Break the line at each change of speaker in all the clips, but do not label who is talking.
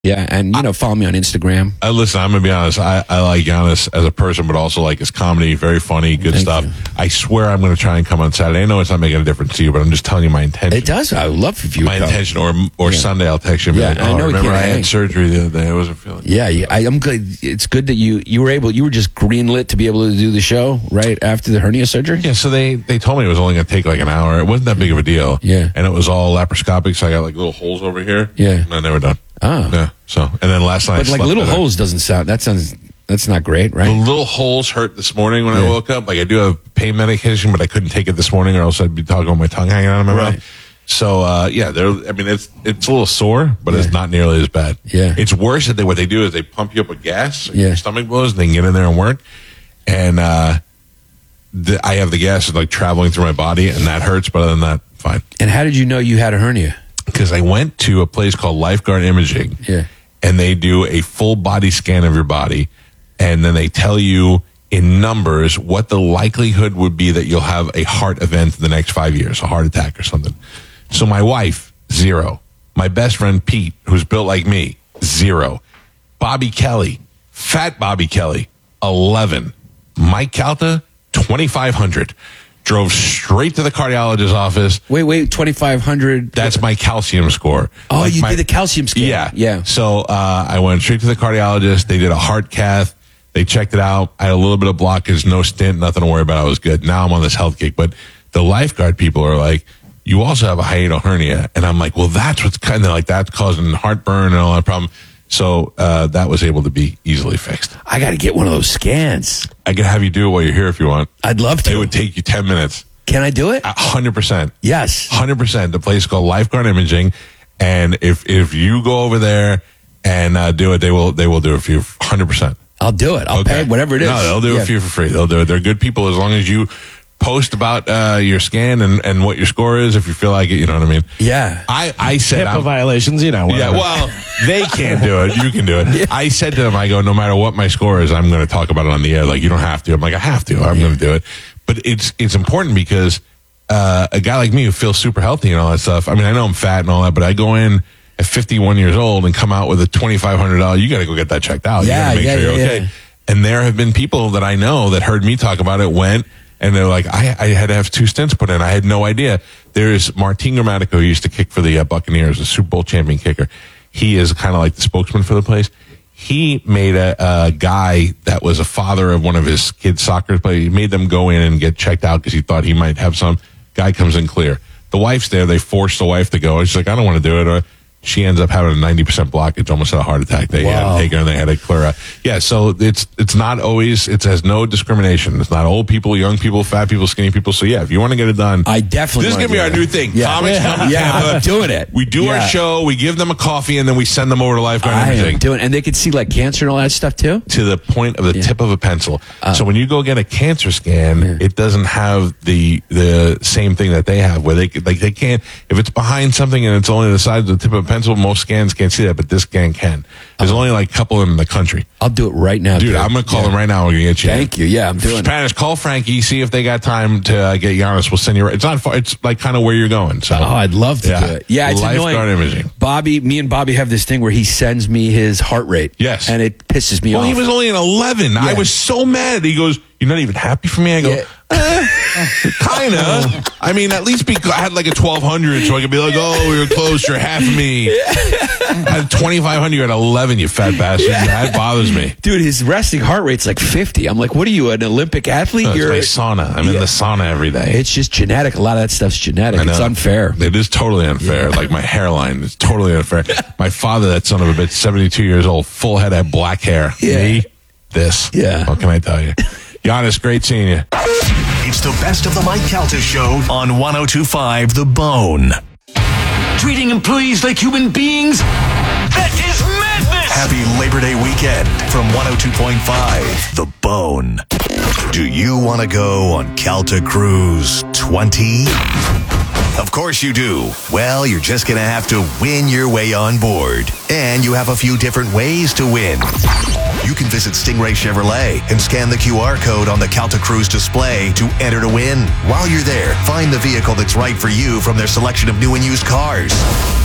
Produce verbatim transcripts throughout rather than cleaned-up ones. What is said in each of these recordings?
Yeah, and, you know, follow me on Instagram.
Uh, listen, I'm going to be honest. I, I like Giannis as a person, but also like his comedy. Very funny, good
Thank
stuff.
you.
I swear I'm going to try and come on Saturday. I know it's not making a difference to you, but I'm just telling you my intention.
It does. I would love if you
My
would come.
intention, or or
Yeah.
Sunday, I'll text you. And be
Yeah,
like,
I
oh,
know we
remember
can't
I had
hang.
surgery the other day. I wasn't feeling
Yeah, yeah I, I'm good. It's good that you, you were able, you were just greenlit to be able to do the show right after the hernia surgery?
Yeah, so they, they told me it was only going to take like an hour. It wasn't that big of a deal.
Yeah.
And it was all laparoscopic, so I got like little holes over here.
Yeah.
And I never done.
Oh.
Yeah. So, and then last night, I
But like
slept
little
better.
holes doesn't sound, that sounds, that's not great,
The
right?
little holes hurt this morning when I
Yeah.
woke up. Like I do have pain medication, but I couldn't take it this morning, or else I'd be talking with my tongue hanging out of my
Right.
mouth. So uh, yeah, they're. I mean, it's it's a little sore, but it's
Yeah.
not nearly as bad.
Yeah.
It's worse that they what they do is they pump you up with gas. And
Yeah.
Your stomach blows, and they can get in there and work. And uh, the, I have the gas like traveling through my body, and that hurts. But other than that, fine.
And how did you know you had a hernia?
Because I went to a place called Lifeguard Imaging.
Yeah.
And they do a full body scan of your body, and then they tell you in numbers what the likelihood would be that you'll have a heart event in the next five years, a heart attack or something. So my wife, zero. My best friend Pete, who's built like me, zero. Bobby Kelly, fat Bobby Kelly, eleven. Mike Calta, twenty-five hundred. Drove straight to the cardiologist's office.
Wait, wait, twenty-five hundred.
That's my calcium score.
Oh,
Like
you
my-
did the calcium scan.
Yeah.
Yeah.
So uh, I went straight to the cardiologist. They did a heart cath. They checked it out. I had a little bit of blockage, no stent, nothing to worry about. I was good. Now I'm on this health kick. But the lifeguard people are like, you also have a hiatal hernia. And I'm like, well, that's what's kind of like that's causing heartburn and all that problem. So uh, that was able to be easily fixed.
I got to get one of those scans.
I can have you do it while you're here if you want.
I'd love to.
It would take you ten minutes.
Can I do it?
one hundred percent.
Yes.
one hundred percent. The place is called Lifeguard Imaging, and if if you go over there and uh, do it, they will they will do it for you one hundred percent.
I'll do it. I'll pay whatever it is.
No, they'll do
Yeah.
it for you for free. They'll do it. They're good people as long as you post about uh, your scan and, and what your score is. If you feel like it, you know what I mean.
Yeah.
I I said
HIPAA
I'm,
violations, you know.
yeah,
Whatever.
well, they can't do it. You can do it. I said to them, I go, no matter what my score is, I'm going to talk about it on the air. Like, you don't have to. I'm like, I have to. I'm going to do it. But it's it's important because uh, a guy like me who feels super healthy and all that stuff, I mean, I know I'm fat and all that, but I go in at fifty-one years old and come out with a twenty-five hundred dollars, you got to go get that checked out.
Yeah,
you got to make
yeah,
sure you're
yeah,
okay.
yeah.
And there have been people that I know that heard me talk about it, went, and they're like, I, I had to have two stents put in. I had no idea. There's Martin Grammatico, who used to kick for the uh, Buccaneers, a Super Bowl champion kicker. He is kind of like the spokesman for the place. He made a, a guy that was a father of one of his kids' soccer players. He made them go in and get checked out because he thought he might have some. Guy comes in clear. The wife's there. They force the wife to go. And she's like, I don't want to do it. Or she ends up having a ninety percent blockage, almost had a heart attack. They had
Wow.
to take her and they had to clear her. Yeah, so it's it's not always, it has no discrimination. It's not old people, young people, fat people, skinny people. So yeah, if you want to get it done.
I definitely
This is
wanna
going to be
do
our
that.
new thing.
Yeah.
Comics
Yeah.
come to
Yeah,
Tampa.
I'm doing it.
We do our
Yeah.
show, we give them a coffee, and then we send them over to Lifeguard
I
Imaging
am doing, and they could see like cancer and all that stuff too.
to the point of the
Yeah.
tip of a pencil.
Uh,
so when you go get a cancer scan, it doesn't have the the same thing that they have, where they could, like they can't, if it's behind something and it's only the size of the tip of a pencil, most scans can't see that, but this scan can. There's only like a couple in the country.
I'll do it right now,
Dude, I'm going to call
Yeah.
them right now. We're going to get you.
Thank you. Yeah, I'm doing it.
Spanish, call Frankie, see if they got time to uh, get Giannis. We'll send you. It's not far. It's like kind of where you're going. So,
Oh, I'd love to
Yeah.
do it. Yeah, it's
Lifeguard
annoying.
Imaging.
Bobby, me and Bobby have this thing where he sends me his heart rate.
Yes.
And it pisses me
Well,
off.
he was only an eleven. I
Yeah.
was so mad. He goes, "You're not even happy for me?" I go,
Yeah.
eh, kind of. I mean, at least be, I had like a twelve hundred, so I could be like, "Oh, you're close. You're half of me." I had twenty-five hundred. You're at eleven. You fat bastard. That bothers me.
Dude, his resting heart rate's like fifty. I'm like, what are you, an Olympic athlete?
No, it's
You're.
my sauna. I'm in
Yeah.
the sauna every day.
It's just genetic. A lot of that stuff's genetic.
I know.
It's unfair.
It is totally unfair. Like my hairline is totally unfair. My father, that son of a bitch, seventy-two years old, full head of black hair.
Yeah.
Me, this.
Yeah.
What can I tell you? Giannis, great seeing you.
It's the best of the Mike Calta Show on one oh two point five The Bone.
Treating employees like human beings? That is madness!
Happy Labor Day weekend from one oh two point five The Bone. Do you want to go on Calta Cruise twenty? Of course you do. Well, you're just going to have to win your way on board. And you have a few different ways to win. You can visit Stingray Chevrolet and scan the Q R code on the Calta Cruise display to enter to win. While you're there, find the vehicle that's right for you from their selection of new and used cars.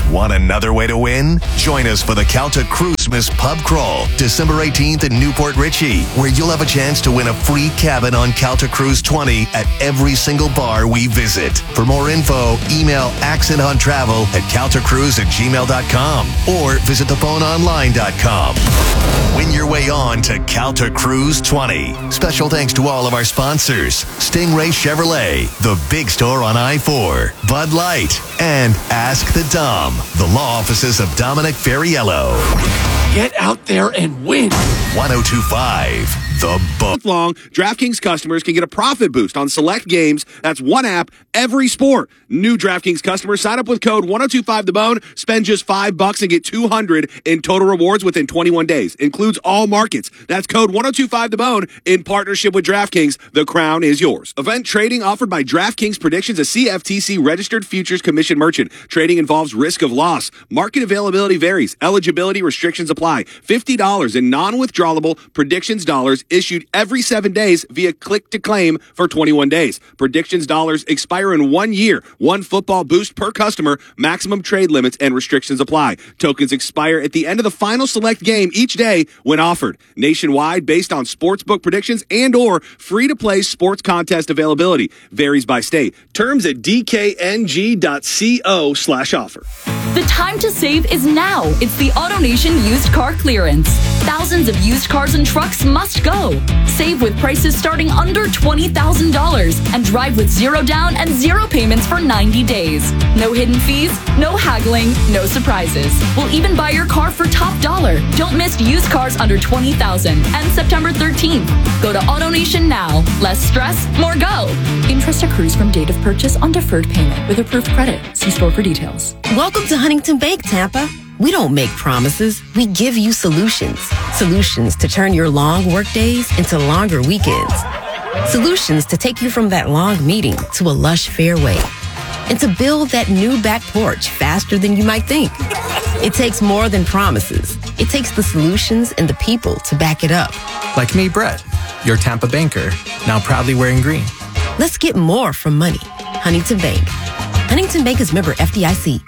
Want another way to win? Join us for the Calta Christmas Pub Crawl, December eighteenth in Newport Richey, where you'll have a chance to win a free cabin on Calta Cruise twenty at every single bar we visit. For more info, email accent on travel at caltacruise at gmail dot com or visit the bone online dot com. Win your way on to Calta Cruise twenty. Special thanks to all of our sponsors: Stingray Chevrolet, The Big Store on I four, Bud Light, and Ask the Dom, the law offices of Dominic Ferriello.
Get out there and win.
one oh two point five, The Bone.
Long, DraftKings customers can get a profit boost on select games. That's one app, every sport. New DraftKings customers sign up with code one oh two five the bone, spend just five bucks and get two hundred in total rewards within twenty-one days. Includes all markets. That's code one oh two five the bone in partnership with DraftKings. The crown is yours. Event trading offered by DraftKings Predictions, a C F T C registered futures commission merchant. Trading involves risk of loss. Market availability varies. Eligibility restrictions apply. fifty dollars in non-withdrawable predictions dollars issued every seven days via click to claim for twenty-one days. Predictions dollars expire in one year. One football boost per customer. Maximum trade limits and restrictions apply. Tokens expire at the end of the final select game each day when offered. Nationwide, based on sportsbook predictions and or free-to-play sports contest availability. Varies by state. Terms at d k n g dot co slash offer.
The time to save is now. It's the AutoNation used car clearance. Thousands of used cars and trucks must go. Save with prices starting under twenty thousand dollars and drive with zero down and zero payments for ninety days. No hidden fees, no haggling, no surprises. We'll even buy your car for top dollar. Don't miss used cars under twenty thousand dollars and September thirteenth. Go to AutoNation now. Less stress, more go. Interest accrues from date of purchase on deferred payment with approved credit. See store for details.
Welcome to Huntington Bank, Tampa. We don't make promises. We give you solutions. Solutions to turn your long work days into longer weekends. Solutions to take you from that long meeting to a lush fairway. And to build that new back porch faster than you might think. It takes more than promises. It takes the solutions and the people to back it up.
Like me, Brett, your Tampa banker, now proudly wearing green.
Let's get more from money. Huntington Bank. Huntington Bank is member F D I C.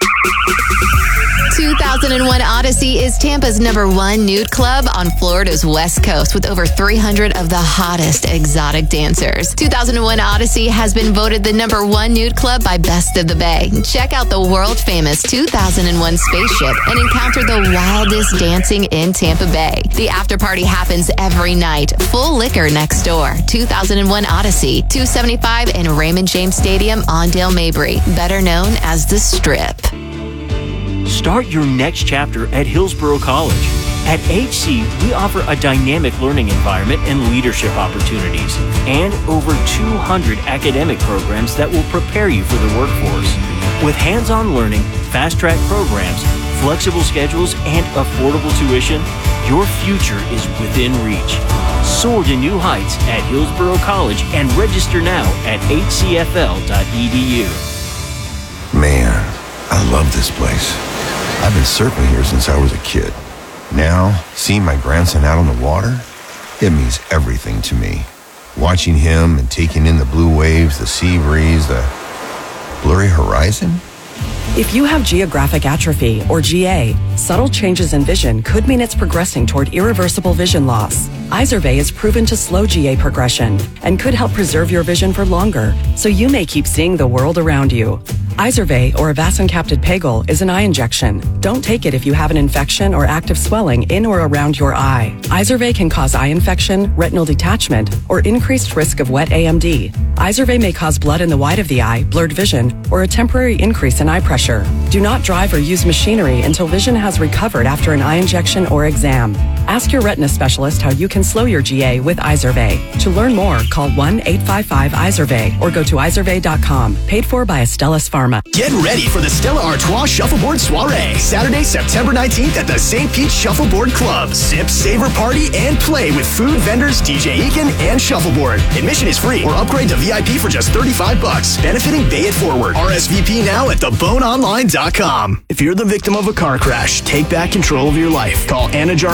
two thousand one Odyssey is Tampa's number one nude club on Florida's West Coast with over three hundred of the hottest exotic dancers. two thousand one Odyssey has been voted the number one nude club by Best of the Bay. Check out the world-famous two thousand one spaceship and encounter the wildest dancing in Tampa Bay. The after party happens every night. Full liquor next door. two thousand one Odyssey, two seventy-five in Raymond James Stadium on Dale Mabry, better known as the Strip.
Start your next chapter at Hillsborough College. At H C, we offer a dynamic learning environment and leadership opportunities, and over two hundred academic programs that will prepare you for the workforce. With hands-on learning, fast-track programs, flexible schedules, and affordable tuition, your future is within reach. Soar to new heights at Hillsborough College and register now at h c f l dot e d u.
Man, I love this place. I've been surfing here since I was a kid. Now, seeing my grandson out on the water, it means everything to me. Watching him and taking in the blue waves, the sea breeze, the blurry horizon.
If you have geographic atrophy, or G A, subtle changes in vision could mean it's progressing toward irreversible vision loss. Izervay is proven to slow G A progression and could help preserve your vision for longer, so you may keep seeing the world around you. Izervay, or avacincaptad pegol, is an eye injection. Don't take it if you have an infection or active swelling in or around your eye. Izervay can cause eye infection, retinal detachment, or increased risk of wet A M D. Izervay may cause blood in the white of the eye, blurred vision, or a temporary increase in eye pressure. Do not drive or use machinery until vision has recovered after an eye injection or exam. Ask your retina specialist how you can slow your G A with Izervay. To learn more, call one eight five five Izervay or go to izervay dot com. Paid for by Astellas Pharma.
Get ready for the Stella Artois Shuffleboard Soiree, Saturday, September nineteenth at the Saint Pete Shuffleboard Club. Sip, savor, party, and play with food vendors, D J Eakin, and Shuffleboard. Admission is free or upgrade to V I P for just thirty-five bucks. Benefiting Bay It Forward. R S V P now at the bone online dot com. If you're the victim of a car crash, take back control of your life. Call Anajar and Levine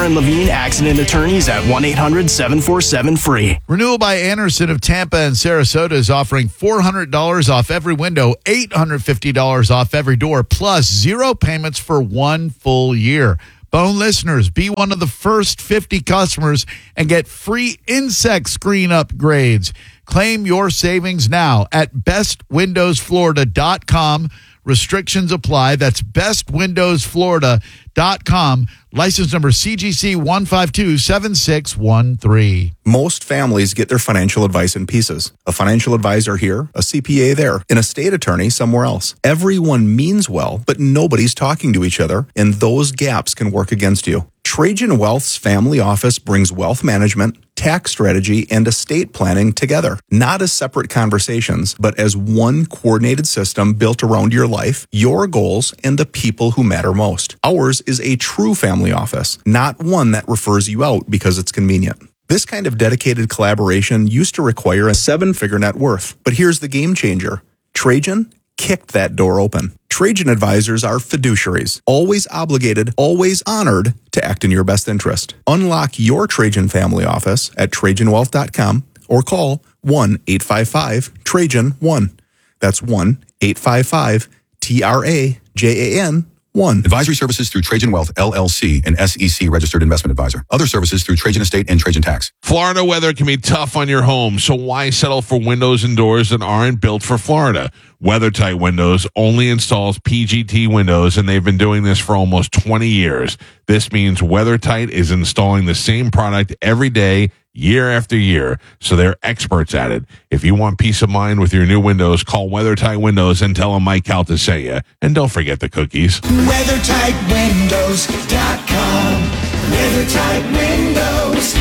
Marine accident attorneys at one eight hundred seven four seven free.
Renewal by Anderson of Tampa and Sarasota is offering four hundred dollars off every window, eight hundred fifty dollars off every door, plus zero payments for one full year. Bone listeners, be one of the first fifty customers and get free insect screen upgrades. Claim your savings now at best windows florida dot com. Restrictions apply. That's best windows florida dot com. License number C G C one five two seven six one three.
Most families get their financial advice in pieces. A financial advisor here, a C P A there, an estate attorney somewhere else. Everyone means well, but nobody's talking to each other, and those gaps can work against you. Trajan Wealth's family office brings wealth management, tax strategy, and estate planning together, not as separate conversations, but as one coordinated system built around your life, your goals, and the people who matter most. Ours is a true family office, not one that refers you out because it's convenient. This kind of dedicated collaboration used to require a seven-figure net worth, but here's the game changer. Trajan kicked that door open. Trajan advisors are fiduciaries, always obligated, always honored to act in your best interest. Unlock your Trajan family office at trajan wealth dot com or call one eight five five Trajan one. That's one eight five five T R A J A N one.
Advisory services through Trajan Wealth, L L C, an S E C registered investment advisor. Other services through Trajan Estate and Trajan Tax.
Florida weather can be tough on your home, so why settle for windows and doors that aren't built for Florida? WeatherTight Windows only installs P G T windows, and they've been doing this for almost twenty years. This means WeatherTight is installing the same product every day, year after year, so they're experts at it. If you want peace of mind with your new windows, call WeatherTight Windows and tell them Mike Calta sent you. And don't forget the cookies.
weather tight windows dot com. WeatherTight Windows.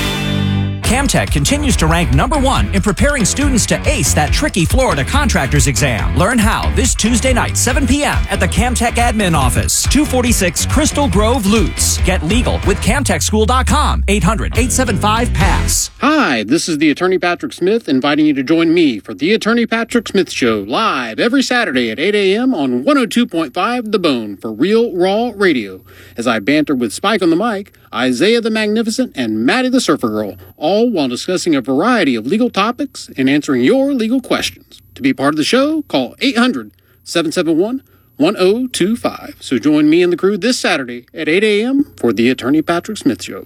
Camtech continues to rank number one in preparing students to ace that tricky Florida contractor's exam. Learn how this Tuesday night, seven p.m. at the Camtech Admin Office, two forty-six Crystal Grove, Lutz. Get legal with camtech school dot com, eight hundred eight seven five pass.
Hi, this is the Attorney Patrick Smith inviting you to join me for the Attorney Patrick Smith Show live every Saturday at eight a.m. on one oh two point five The Bone for Real Raw Radio. As I banter with Spike on the mic, Isaiah the Magnificent, and Maddie the Surfer Girl, all while discussing a variety of legal topics and answering your legal questions. To be part of the show, call eight hundred seven seven one one oh two five. So join me and the crew this Saturday at eight a.m. for the Attorney Patrick Smith Show.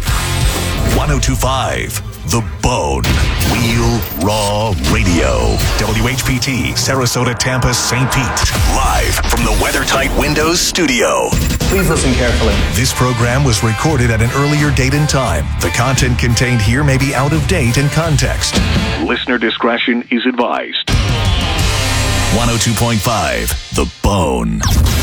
one oh two point five The Bone. Real Raw Radio. W H P T, Sarasota, Tampa, Saint Pete. Live from the WeatherTight Windows studio.
Please listen carefully.
This program was recorded at an earlier date and time. The content contained here may be out of date in context.
Listener discretion is advised.
one oh two point five The Bone.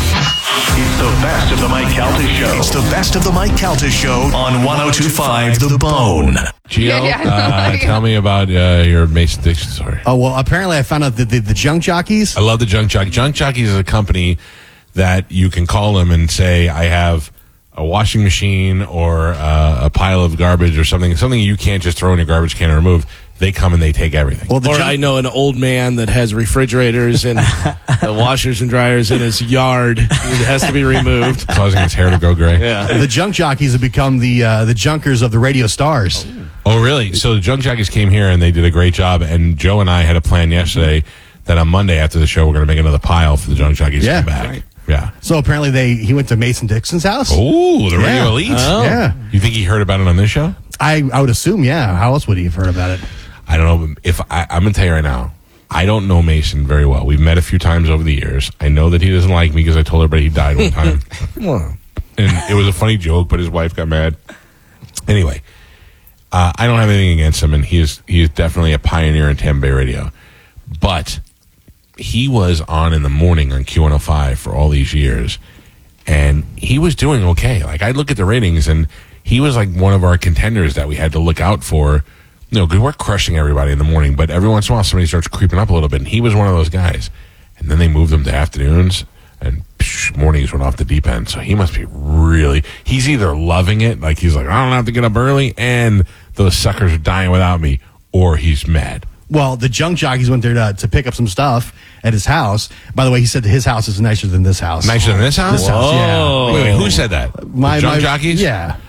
It's the best of the Mike Calta Show.
It's the best of the Mike Calta Show on one oh two point five The Bone.
Gio,
Yeah, yeah.
uh, tell me about uh, your Mason Dixon story.
Oh, well, apparently I found out that the, the junk jockeys.
I love the Junk Jockey. Junk Jockeys is a company that you can call them and say, I have a washing machine or uh, a pile of garbage or something, something you can't just throw in your garbage can and remove. They come and they take everything.
Well, the
Or
junk-
I know an old man that has refrigerators and the washers and dryers in his yard. It has to be removed.
Causing his hair to go gray.
Yeah.
the junk jockeys have become the uh, the junkers of the radio stars.
Oh, really? So the Junk Jockeys came here and they did a great job. And Joe and I had a plan yesterday that on Monday after the show, we're going to make another pile for the Junk Jockeys
Yeah.
to come back.
Right.
Yeah.
So apparently they he went to Mason Dixon's house.
Oh, the Radio
Yeah.
Elite.
Oh. Yeah.
You think he heard about it on this show?
I, I would assume, yeah. How else would he have heard about it?
I don't know. If I, I'm going to tell you right now, I don't know Mason very well. We've met a few times over the years. I know that he doesn't like me because I told everybody he died one time. And it was a funny joke, but his wife got mad. Anyway, uh, I don't have anything against him, and he is he is definitely a pioneer in Tampa Bay radio. But he was on in the morning on Q one oh five for all these years, and he was doing okay. Like, I look at the ratings, and he was like one of our contenders that we had to look out for. No, because we're crushing everybody in the morning, but every once in a while somebody starts creeping up a little bit, and he was one of those guys. And then they moved him to afternoons, and psh, mornings went off the deep end. So he must be really, he's either loving it, like he's like, I don't have to get up early, and those suckers are dying without me, or he's mad.
Well, the junk jockeys went there to, to pick up some stuff at his house. By the way, he said his house is nicer than this house.
Nicer than this house?
This house, yeah.
Wait, wait, who said that?
My,
the junk
my-
jockeys?
Yeah.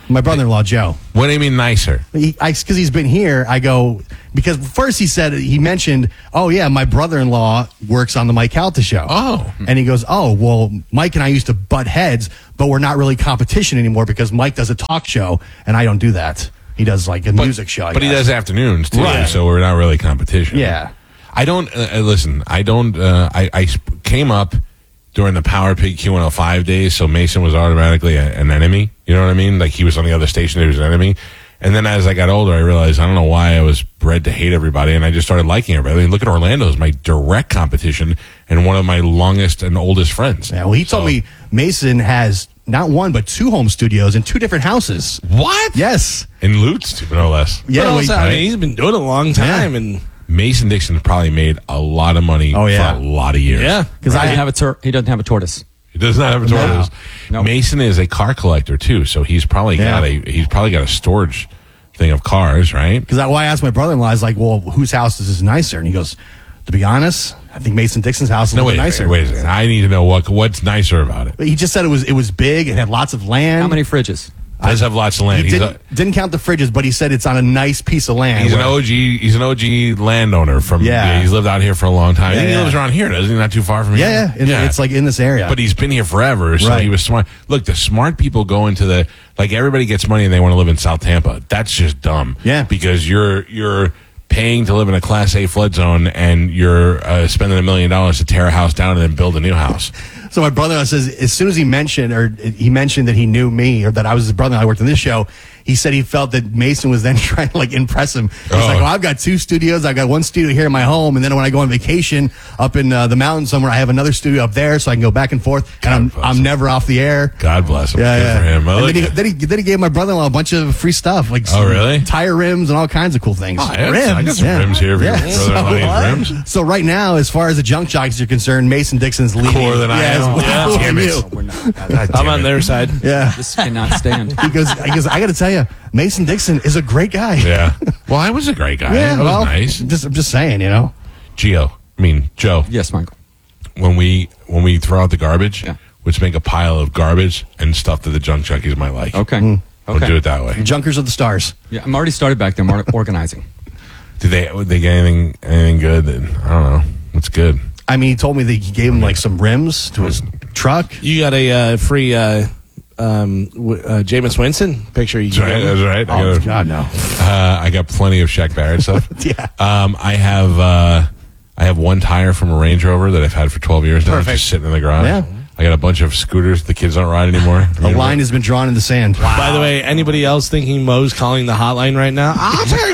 My brother-in-law, Joe.
What do you mean nicer?
Because he, he's been here, I go, because first he said, he mentioned, oh, yeah, my brother-in-law works on the Mike Calta show.
Oh.
And he goes, oh, well, Mike and I used to butt heads, but we're not really competition anymore because Mike does a talk show, and I don't do that. He does, like, a
But-
music show. I
But he
guess.
does afternoons, too,
Right.
so we're not really competition.
Yeah.
I don't, uh, uh, listen, I don't, uh, I, I sp- came up during the Power Pig Q one oh five days, so Mason was automatically a, an enemy. You know what I mean? Like, he was on the other station, he was an enemy. And then as I got older, I realized, I don't know why I was bred to hate everybody, and I just started liking everybody. I mean, look at Orlando as my direct competition and one of my longest and oldest friends.
Yeah, well, he told me Mason has not one, but two home studios in two different houses.
What?
Yes.
In Lutz, no less.
Yeah,
But also,
well,
I mean, he's been doing it a long time, and
Mason Dixon probably made a lot of money
Oh, yeah.
for a lot of years.
yeah.
Because I have a tur- he doesn't have a tortoise.
He does not have a tortoise.
No.
Mason is a car collector too, so he's probably
Yeah.
got a he's probably got a storage thing of cars, right?
Because I, well, I asked my brother-in-law, I was like, well, whose house is this nicer? And he goes, to be honest, I think Mason Dixon's house is a
No,
little
wait,
bit nicer.
wait, wait a second. I need to know what what's nicer about it.
But he just said it was it was big, it had lots of land.
How many fridges?
Does have lots of land.
He
He's,
didn't,
a,
didn't count the fridges, but he said it's on a nice piece of land.
he's an
where-
O G. He's an O G landowner from.
Yeah.
He's lived out here for a long time. I
Yeah,
think he
yeah.
lives around here, doesn't he? Not too far from here.
Yeah, yeah, and it's like in this area.
But he's been here forever, so
Right.
he was smart. Look, the smart people go into the like everybody gets money and they want to live in South Tampa. That's just dumb.
Yeah.
because you're you're paying to live in a Class A flood zone and you're uh, spending a million dollars to tear a house down and then build a new house.
So my brother says as soon as he mentioned or he mentioned that he knew me or that I was his brother and I worked on this show, he said he felt that Mason was then trying to like impress him. He's
Oh.
like, well, I've got two studios. I've got one studio here in my home. And then when I go on vacation up in uh, the mountains somewhere, I have another studio up there so I can go back and forth. And I'm, I'm never off the air.
God bless him.
Yeah,
Good
yeah.
for him. I
And
like
then, he,
it.
then, he, then he gave my brother-in-law a bunch of free stuff. Like
Oh,
some
really?
tire rims and all kinds of cool things.
Oh, yeah, I got some rims here for your brother-in-law needs rims.
So right now, as far as the junk jockeys are concerned, Mason Dixon's leading.
Cooler than I
Yeah,
am.
he's
Yeah.
cooler
Damn
than
it.
you.
We're not.
God
I'm
damn
on
it.
their side.
Yeah.
This cannot stand.
He goes, I goes, I got to tell you, Mason Dixon is a great guy.
Yeah. Well, I was a great guy.
Yeah,
that was
well,
nice.
Just, I'm just saying, you know.
Gio, I mean Joe.
Yes, Michael.
When we when we throw out the garbage,
Yeah.
let's make a pile of garbage and stuff that the junk junkies might like.
Okay.
Mm.
We'll
Okay.
do it that way.
Junkers of the stars.
Yeah, I'm already started back there. I'm already organizing.
Did they would they get anything anything good? That, I don't know. What's good?
I mean, he told me that he gave him like some rims to his truck.
You got a uh, free uh, um, w- uh, Jameis Winston picture. You
That's right. That's right. I
Oh,
got,
God, no.
uh, I got plenty of Shaq Barrett stuff.
Yeah.
Um, I have uh, I have one tire from a Range Rover that I've had for twelve years now,
Perfect.
just sitting in the garage.
Yeah.
I got a bunch of scooters the kids don't ride anymore.
A line has been drawn in the sand.
By the way, anybody else thinking Mo's calling the hotline right now? I'll take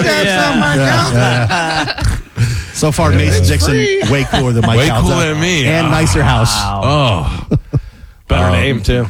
that from my
So far, Mason Dixon, way cooler than Mike
Way
Calta.
cooler than me.
And
Oh.
nicer house.
Oh,
Better
Um,
name, too.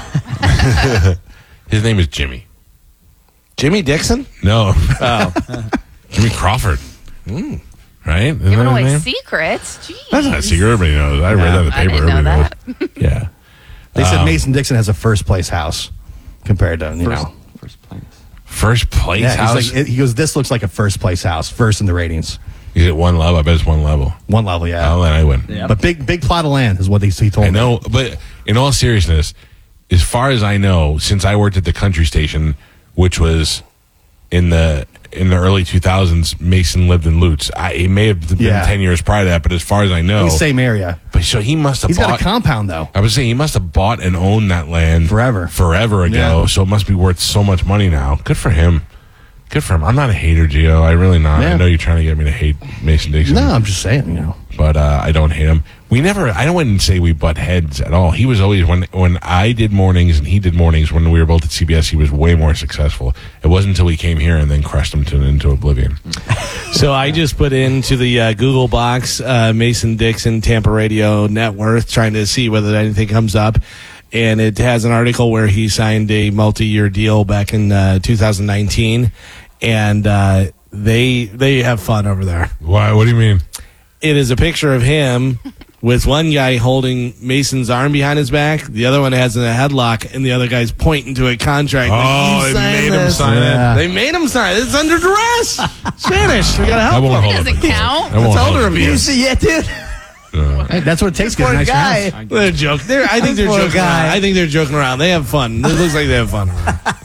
his name is Jimmy.
Jimmy Dixon?
No,
Oh.
Jimmy Crawford.
Mm.
Right? Isn't
Giving
that
away
his name?
secrets. Jeez.
That's not a secret. Everybody knows. I read that in the
I
paper.
didn't know
Everybody knows. Yeah.
They said
Um,
Mason Dixon has a first place house compared to, you
First,
know.
first place.
First place
Yeah,
house.
he's like, he goes, this looks like a first place house, first in the ratings.
Is it one level? I bet it's one level.
One level, yeah.
Oh, then I win.
Yep.
But big, big plot of land is what he, he told
I
me.
know, but in all seriousness, as far as I know, since I worked at the country station, which was in the in the early two thousands, Mason lived in Lutz. I, it may have been
Yeah.
ten years prior to that, but as far as I know,
In the same area.
but so he must have
He's
bought.
got a compound, though.
I was saying he must have bought and owned that land
Forever.
forever ago.
Yeah.
So it must be worth so much money now. Good for him. Good for him. I'm not a hater, Gio. I really not.
Yeah.
I know you're trying to get me to hate Mason Dixon.
No, I'm just saying, you know.
But uh, I don't hate him. We never. I wouldn't say we butt heads at all. He was always when when I did mornings and he did mornings when we were both at C B S. He was way more successful. It wasn't until he came here and then crushed him to into oblivion.
So I just put into the uh, Google box uh, Mason Dixon Tampa Radio net worth, trying to see whether anything comes up. And it has an article where he signed a multi-year deal back in uh, two thousand nineteen, and uh, they they have fun over there.
Why? What do you mean?
It is a picture of him with one guy holding Mason's arm behind his back, the other one has in a headlock, and the other guy's pointing to a contract. Like,
Oh,
"You
they
signed
made him
this."
sign it.
They made him sign it. It's under duress. Spanish. We gotta help
I won't
him.
hold
Doesn't count.
I won't
That's
hold
elder
it.
abuse.
Yeah, dude. Hey, that's what it takes.
Poor
Nice
guy.
house.
They're joking. They're, I think they're
Poor
joking
guy.
around. I think they're joking around. They have fun. It looks like they have fun.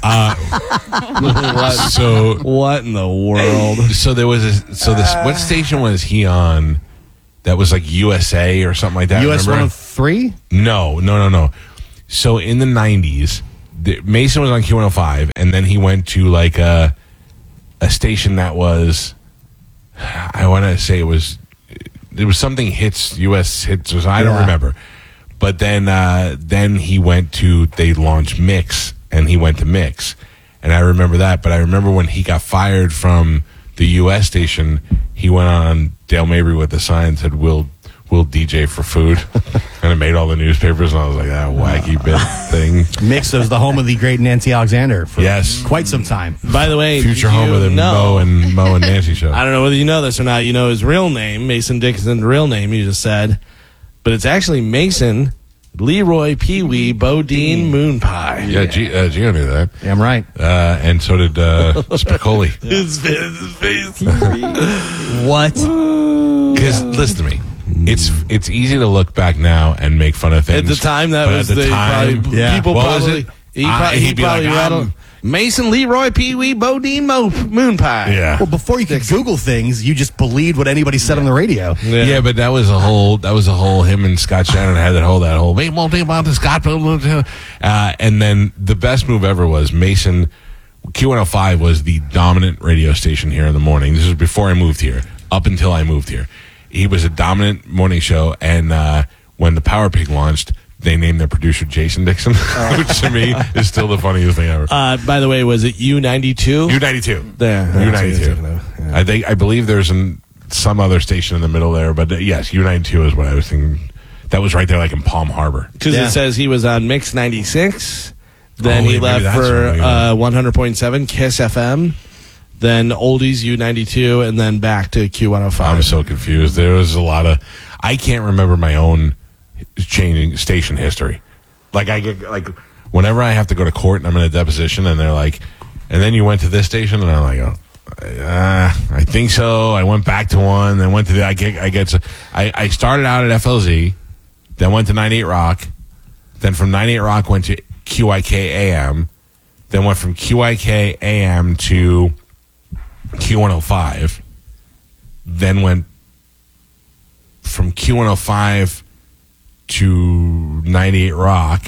what,
So
what in the world?
So there was a, so this what station was he on? That was like U S A or something like that.
U S
remember?
one oh three?
No, no, no, no. So in the nineties, the, Mason was on Q one oh five, and then he went to like a a station that was, I want to say it was, it was something hits U S hits. Or I don't
Yeah.
remember. But then uh, then he went to they launched Mix, and he went to Mix, and I remember that. But I remember when he got fired from the U S station, he went on Dale Mabry with the sign and said, "We'll we'll D J for food," and it made all the newspapers. And I was like, "That wacky bit thing."
Mix was the home of the great Nancy Alexander for
Yes.
quite some time.
By the way,
Future
did
home
you
of the
know-
Mo and Mo and Nancy show.
I don't know whether you know this or not. You know his real name, Mason Dixon's real name, you just said. But it's actually Mason Leroy Pee Wee Bodine Moon Pie.
Yeah, G, uh, Gio knew that.
Yeah, I'm right.
Uh, and so did uh, Spicoli.
His face, his face.
What?
Because listen to me, it's it's easy to look back now and make fun of things.
At the time, that
but
was
at the
the
time.
probably, people
What was
probably.
it?
He,
I-
probably, he
he'd be
probably
like,
rattled
I'm-
Mason Leroy Pee Wee Bodine Mo, Moon Pie.
Yeah.
Well, before you could Google things, you just believed what anybody said on the radio.
Yeah. but that was a whole. That was a whole. Him and Scott Shannon had that whole. That whole. They won't think about the Scott. Uh, and then the best move ever was Mason. Q one oh five was the dominant radio station here in the morning. This was before I moved here. Up until I moved here, he was a dominant morning show. And uh, when the Power Pig launched, they named their producer Jason Dixon, which to me is still the funniest thing ever.
Uh, by the way, was it U ninety-two?
U ninety-two.
There.
U ninety-two. I think I believe there's an, some other station in the middle there, but uh, yes, U ninety-two is what I was thinking. That was right there, like in Palm Harbor.
Because
Yeah.
it says he was on Mix ninety-six. Then
Oh,
he
yeah, maybe
left
that's
for
what it
uh, one hundred point seven Kiss F M. Then Oldies U ninety-two, and then back to Q one oh five.
I'm so confused. There was a lot of. I can't remember my own changing station history. Like I get like whenever I have to go to court and I'm in a deposition and they're like, and then you went to this station and I'm like, oh, uh, I think so. I went back to one, then went to the. I get. I get. To, I I started out at F L Z, then went to ninety-eight Rock, then from ninety-eight Rock went to Q I K A M, then went from Q I K A M to Q one oh five, then went from Q one oh five to ninety-eight Rock,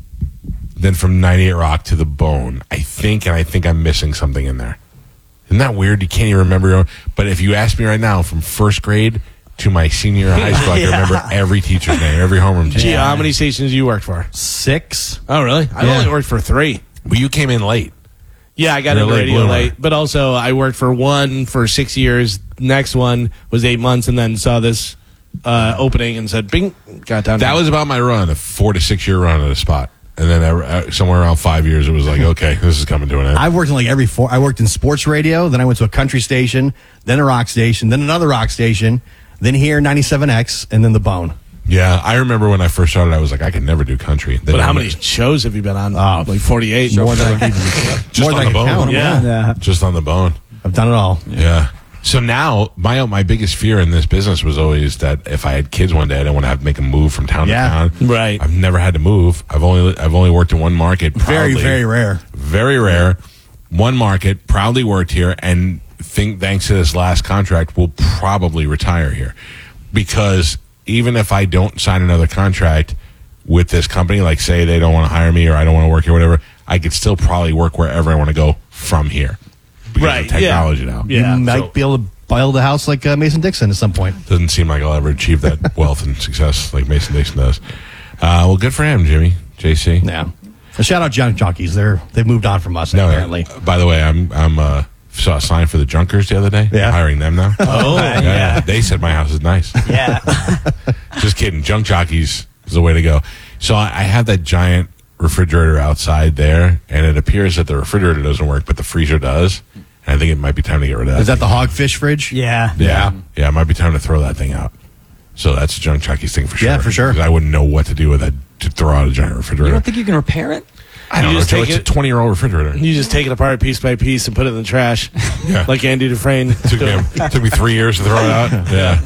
then from ninety-eight Rock to The Bone. I think, and I think I'm missing something in there. Isn't that weird? You can't even remember your own. But if you ask me right now, from first grade to my senior year of high school, I can
Yeah.
remember every teacher's name, every homeroom teacher.
Gee, how many stations you worked for?
Six.
Oh, really? I
Yeah.
only worked for three.
Well, you came in late.
Yeah, I got
You're a
into
late
radio
bloomer.
late, but also I worked for one for six years. Next one was eight months, and then saw this uh, opening and said, "Bing!" Got down.
That was about my run, a four to six year run at a spot. And then uh, somewhere around five years, it was like, okay, this is coming to an end.
I've worked in like every four. I worked in sports radio, then I went to a country station, then a rock station, then another rock station, then here ninety-seven X, and then The Bone.
Yeah, I remember when I first started, I was like, I could never do country. Then
But how
I-
many shows have you been on?
Oh,
like forty-eight.
More than I can,
Just
more
on
than I
the
can
bone.
count.
Yeah.
Yeah.
Just on the bone.
I've done it all.
Yeah. So now, my my biggest fear in this business was always that if I had kids one day, I didn't want to have to make them move from town
Yeah.
to town.
Right.
I've never had to move. I've only I've only worked in one market.
Very,
proudly.
very rare.
Very rare. One market, proudly worked here, and think thanks to this last contract, will probably retire here. Because even if I don't sign another contract with this company, like say they don't want to hire me or I don't want to work here, whatever, I could still probably work wherever I want to go from here. Because
Right,
of technology now.
Yeah.
You might
So-
be able to build a house like uh, Mason Dixon at some point.
Doesn't seem like I'll ever achieve that wealth and success like Mason Dixon does. Uh, well, good for him, Jimmy. J C.
Yeah. A shout out junk jockeys. They're they've moved on from us
No,
apparently.
uh, by the way, I'm I'm uh, saw a sign for the Junkers the other day.
Yeah.
Hiring them now.
Oh,
yeah. They said my house is nice.
Yeah.
Just kidding. Junk jockeys is the way to go. So I, I have that giant refrigerator outside there, and it appears that the refrigerator doesn't work, but the freezer does. And I think it might be time to get rid of that.
Is that the hogfish fridge?
Yeah.
Yeah. Yeah, it might be time to throw that thing out. So that's a junk jockey's thing for sure.
Yeah, for sure.
'Cause I wouldn't know what to do with that to throw out a giant
You
refrigerator.
don't think you can repair it?
I don't
You
know.
just
Joe,
take
it's
it-
a twenty-year-old refrigerator.
You just take it apart piece by piece and put it in the trash,
Yeah.
like Andy Dufresne.
took me took me three years to throw it out. Yeah.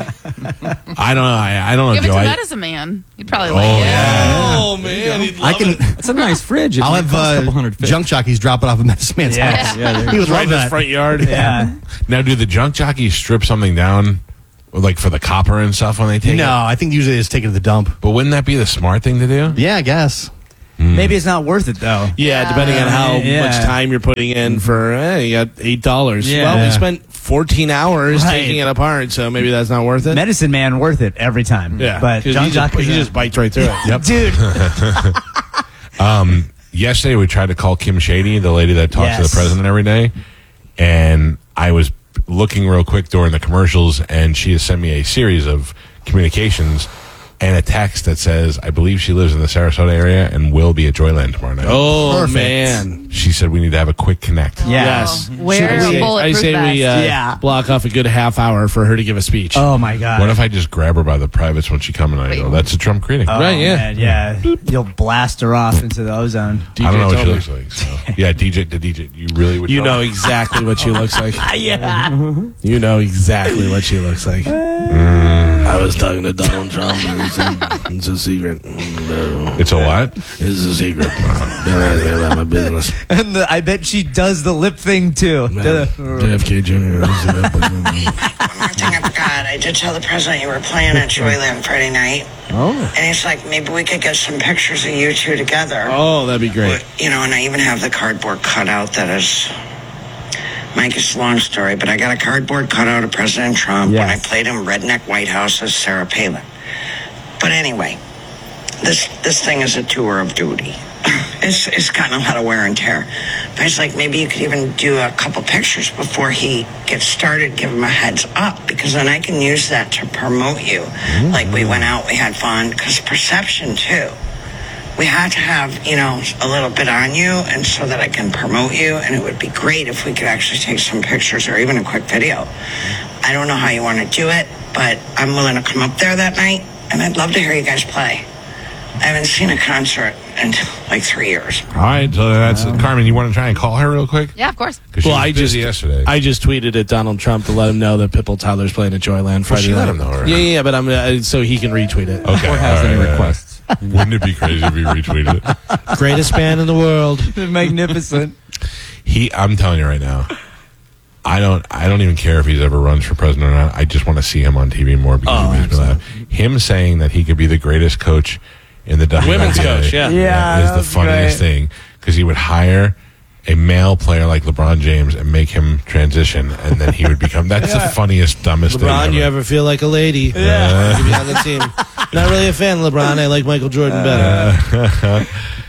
I don't know. I, I don't know,
Give it
Joe.
to
I-
Medicine Man. He'd probably
Oh,
like it.
yeah.
Oh, man. he'd
I
love
can.
it.
It's a nice fridge. It
I'll
might
have
cost a couple
uh,
hundred fit.
junk jockeys drop it off at Medicine Man's
Yeah.
house.
Yeah, there
he
you
would
Right
love
in his
that.
front yard.
Yeah.
Now, do the junk jockeys strip something down, like for the copper and stuff when they take
No,
it?
I think usually it's taken to the dump.
But wouldn't that be the smart thing to do?
Yeah, I guess.
Maybe it's not worth it though.
Yeah, depending on how
Yeah.
much time you're putting in for, eh, you got eight dollars.
Yeah.
Well, we
Yeah.
spent fourteen hours
Right.
taking it apart, so maybe that's not worth it.
Medicine Man worth it every time.
Yeah,
but
'cause
John
he, just,
Jock
he just bites right through it.
Yep.
dude.
Um, yesterday we tried to call Kim Shady, the lady that talks to
Yes.
the president every day, and I was looking real quick during the commercials, and she has sent me a series of communications and a text that says, I believe she lives in the Sarasota area and will be at Joyland tomorrow night.
Oh,
Perfect.
man.
She said we need to have a quick connect.
Yeah.
Yes.
Wear
I
a
say, I
bulletproof
say we uh,
vest.
Yeah.
block off a good half hour for her to give a speech.
Oh my god.
What if I just grab her by the privates when she comes and I go, that's a Trump greeting?
Oh,
Right, yeah.
man, yeah. You'll blast her off into the ozone.
D J
I don't know what she
told
looks
me.
like. So. Yeah, D J, the D J, you really would
You
tell
know
me?
exactly what she looks like.
yeah.
You know exactly what she looks like. I was talking to Donald Trump, and he said, it's a secret. No.
It's a what?
It's a secret. Don't ask me about my business.
And the, I bet she does the lip thing too.
J F K Junior
One more thing I forgot. I did tell the president you were playing at Joyland Friday night.
Oh.
And he's like, maybe we could get some pictures of you two together.
Oh, that'd be great.
You know, and I even have the cardboard cutout that is... Mike, it's a long story, but I got a cardboard cutout of President Trump when I
Yes.
played him Redneck White House as Sarah Palin. But anyway, this this thing is a tour of duty. It's it's gotten a lot of wear and tear. But it's like maybe you could even do a couple pictures before he gets started, give him a heads up, because then I can use that to promote you. Like we went out, we had fun, because perception too. We had to have, you know, a little bit on you, and so that I can promote you, and it would be great if we could actually take some pictures or even a quick video. I don't know how you want to do it, but I'm willing to come up there that night, and I'd love to hear you guys play. I haven't seen a concert in like three years.
All right, so that's Carmen. You want to try and call her real quick?
Yeah, of course.
Because she
Well,
was
I
busy
just
yesterday.
I just tweeted at Donald Trump to let him know that Pitbull Tyler's playing at Joyland Friday
she
night.
let him know already.
Yeah, yeah, but I'm uh, so he can retweet it.
Okay.
Or has
all
any
right, all right.
requests.
Wouldn't it be crazy if you retweeted it?
Greatest band in the world.
Magnificent.
He, I'm telling you right now, I don't, I don't even care if he's ever runs for president or not. I just want to see him on T V more because
Oh,
he makes me laugh. Him saying that he could be the greatest coach in the W N B A
Women's coach, yeah.
Yeah,
is
that
the
was
funniest
great.
thing because he would hire a male player like LeBron James and make him transition, and then he would become. That's the funniest, dumbest thing.
LeBron,
ever.
you ever feel like a lady?
Yeah.
To be on the team. Not really a fan of LeBron. I like Michael Jordan better.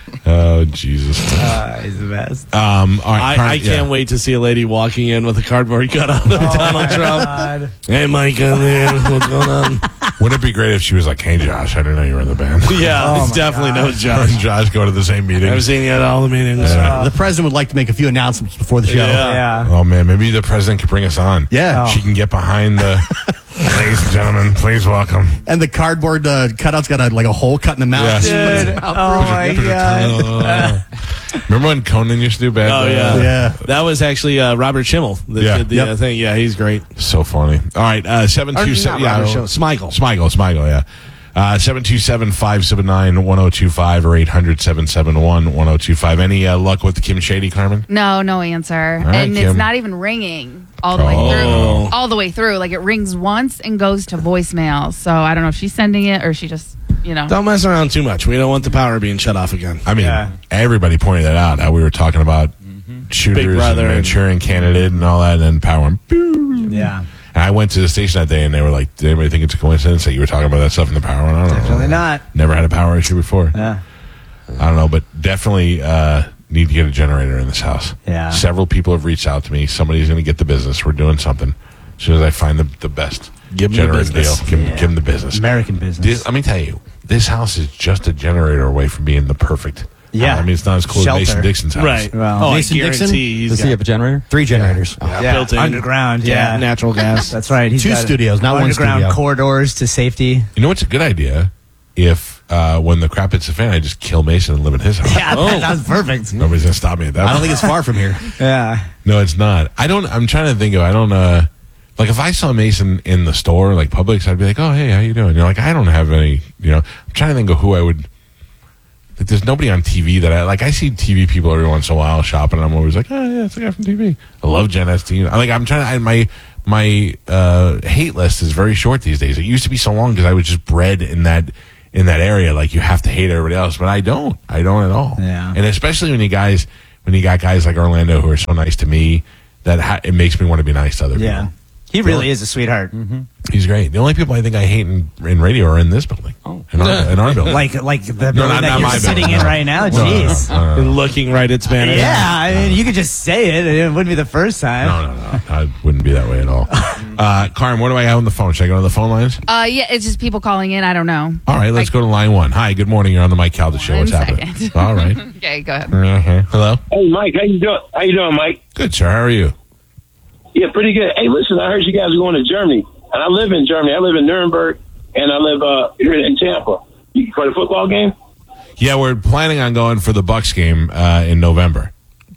Oh Jesus!
Uh, he's the best.
Um, all right,
I,
Carmen,
I can't
yeah.
wait to see a lady walking in with a cardboard cutout of Donald Trump.
God.
Hey, Mike, in there. What's going on?
Wouldn't it be great if she was like, "Hey, Josh, I didn't know you were in the band."
Yeah,
Oh,
it's
my
definitely
God.
no Josh.
and Josh go to the same meetings.
I've seen you at all the meetings.
Yeah.
The president would like to make a few announcements before the show.
Yeah.
Yeah.
Oh man, maybe the president could bring us on.
Yeah.
She can get behind the. Ladies and gentlemen, please welcome.
And the cardboard uh, cutout's got a, like a hole cut in the mouth.
Yes.
Dude. Oh my god.
Remember when Conan used to do bad?
Oh,
Boys?
yeah.
Yeah.
That was actually uh, Robert Schimmel. The,
Yeah.
the
Yep.
uh, thing. Yeah, he's great.
So funny. All right, uh, seven
Or
two
not
seven.
Robert
Yeah,
Schimmel, Smigel.
Smigel, Smigel. Yeah. Uh, seven two seven five seven nine one zero two five or eight hundred seven seven one one zero two five. Any uh, luck with Kim Shady, Carmen?
No, no answer.
right,
and
Kim.
it's not even ringing all the
Oh.
way through. All the way through. Like it rings once and goes to voicemail. So I don't know if she's sending it or she just, you know.
Don't mess around too much. We don't want the power being shut off again.
I mean,
Yeah.
everybody pointed that out. How we were talking about shooters
Big
and
Brother and-
Manchurian Candidate and all that, and then power. And boom.
Yeah.
And I went to the station that day, and they were like, "Did anybody think it's a coincidence that you were talking about that stuff in the power?" And I don't know.
Definitely not.
Never had a power issue before.
Yeah.
I don't know, but definitely uh, need to get a generator in this house.
Yeah.
Several people have reached out to me. Somebody's going to get the business. We're doing something. As soon as I find the, the best
Give 'em the
generator
business.
deal, give, 'em-
Yeah.
give 'em the business.
American business.
This, let me tell you, this house is just a generator away from being the perfect.
Yeah.
I mean, it's not as cool
Shelter.
as Mason Dixon's house.
Right.
Well,
oh,
Mason
I guarantee
Dixon?
he's
Does
got
he have a generator?
Three generators.
Yeah.
built in.
Underground, yeah.
Natural gas.
That's right. He's
Two
got
studios, not one
underground
studio.
corridors to safety.
You know what's a good idea? If uh, when the crap hits the fan, I just kill Mason and live in his house.
Yeah, that sounds perfect.
Nobody's gonna stop me at that.
I don't think it's far from here.
Yeah.
No, it's not. I don't. I'm trying to think of. I don't. uh Like if I saw Mason in the store, like Publix, I'd be like, "Oh, hey, how you doing?" You're like, "I don't have any." You know, I'm trying to think of who I would. Like, there's nobody on T V that I like. I see T V people every once in a while shopping, and I'm always like, "Oh yeah, it's the guy from T V." I love Jen Estine. I like. I'm trying to. I, my my uh, hate list is very short these days. It used to be so long because I was just bred in that in that area. Like you have to hate everybody else, but I don't. I don't at all.
Yeah.
And especially when you guys, when you got guys like Orlando who are so nice to me, that ha- it makes me want to be nice to other
Yeah.
people.
He really is a sweetheart.
Mm-hmm. He's great. The only people I think I hate in, in radio are in this building. Oh, in our, in our building.
Like like the building
No, not-
that
not
you're
my
sitting
building,
in
no.
right now.
No, no,
Jeez.
no, no, no.
Looking right at Spanish.
Yeah, I mean, you could just say it. and It wouldn't be the first time.
No, no, no. I wouldn't be that way at all. Uh, Karen, what do I have on the phone? Should I go to the phone lines?
Uh, yeah, it's just people calling in. I don't know.
All right, let's go to line one. Hi, good morning. You're on the Mike Calda show. What's
One
happening?
second.
All right.
Okay, go ahead.
Uh-huh. Hello.
Hey, Mike, how you doing? How you doing, Mike?
Good, sir. How are you?
Yeah, pretty good. Hey, listen, I heard you guys are going to Germany, and I live in Germany. I live in Nuremberg, and I live uh, here in Tampa. You for the football game?
Yeah, we're planning on going for the Bucks game uh, in November.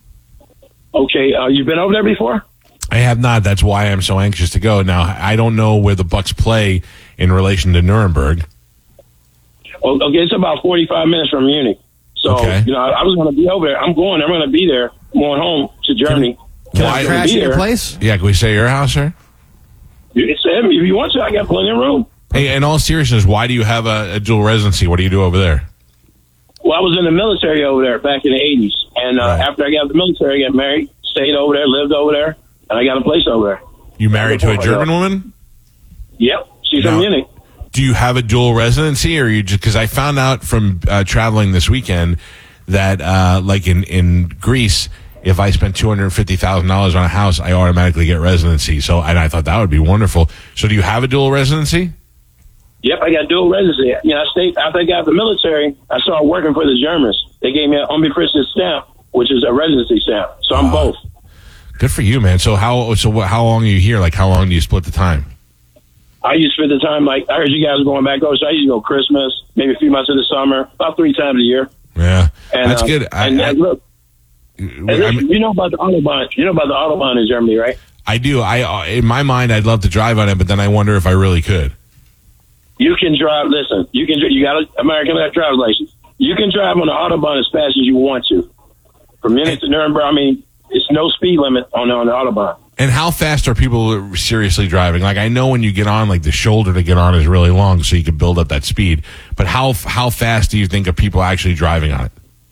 Okay, uh, you've been over there before?
I have not. That's why I'm so anxious to go. Now, I don't know where the Bucks play in relation to Nuremberg.
Well, okay, it's about forty-five minutes from Munich. So,
Okay.
you know, I, I was going to be over there. I'm going. I'm going to be there. I'm going home to Germany.
Can
I'm
I
gonna
crash
be
at your
there.
place? Yeah, can we stay at your house, sir?
It's, if you want to, I got plenty of room.
Hey, in all seriousness, why do you have a, a dual residency? What do you do over there?
Well, I was in the military over there back in the eighties. And uh, after I got out of the military, I got married, stayed over there, lived over there, and I got a place over there.
You married to a German woman?
Yep. She's
No.
from Munich.
Do you have a dual residency, or you just because I found out from uh, traveling this weekend that, uh, like in, in Greece, if I spend two hundred fifty thousand dollars on a house, I automatically get residency. So, and I thought that would be wonderful. So, do you have a dual residency?
Yep, I got dual residency. You know, I stayed after I got out of the military. I started working for the Germans. They gave me an unbefristed stamp, which is a residency stamp. So I'm both.
Good for you, man. So, how so what, how long are you here? Like, how long do you split the time?
I used to spend the time like I heard you guys were going back over, so I used to go Christmas, maybe a few months of the summer, about three times a year.
Yeah,
And,
that's
uh,
good. I,
and,
I,
and look, and
I
this-
mean-
you know about the autobahn. You know about the autobahn in Germany, right?
I do. I uh, in my mind, I'd love to drive on it, but then I wonder if I really could.
You can drive. Listen, you can. You got an American driver's license. You can drive on the autobahn as fast as you want to. From Munich to Nuremberg, I mean, it's no speed limit on the, on the autobahn.
And how fast are people seriously driving? Like, I know when you get on, like the shoulder to get on is really long, so you can build up that speed. But how how fast do you think are people actually driving on it?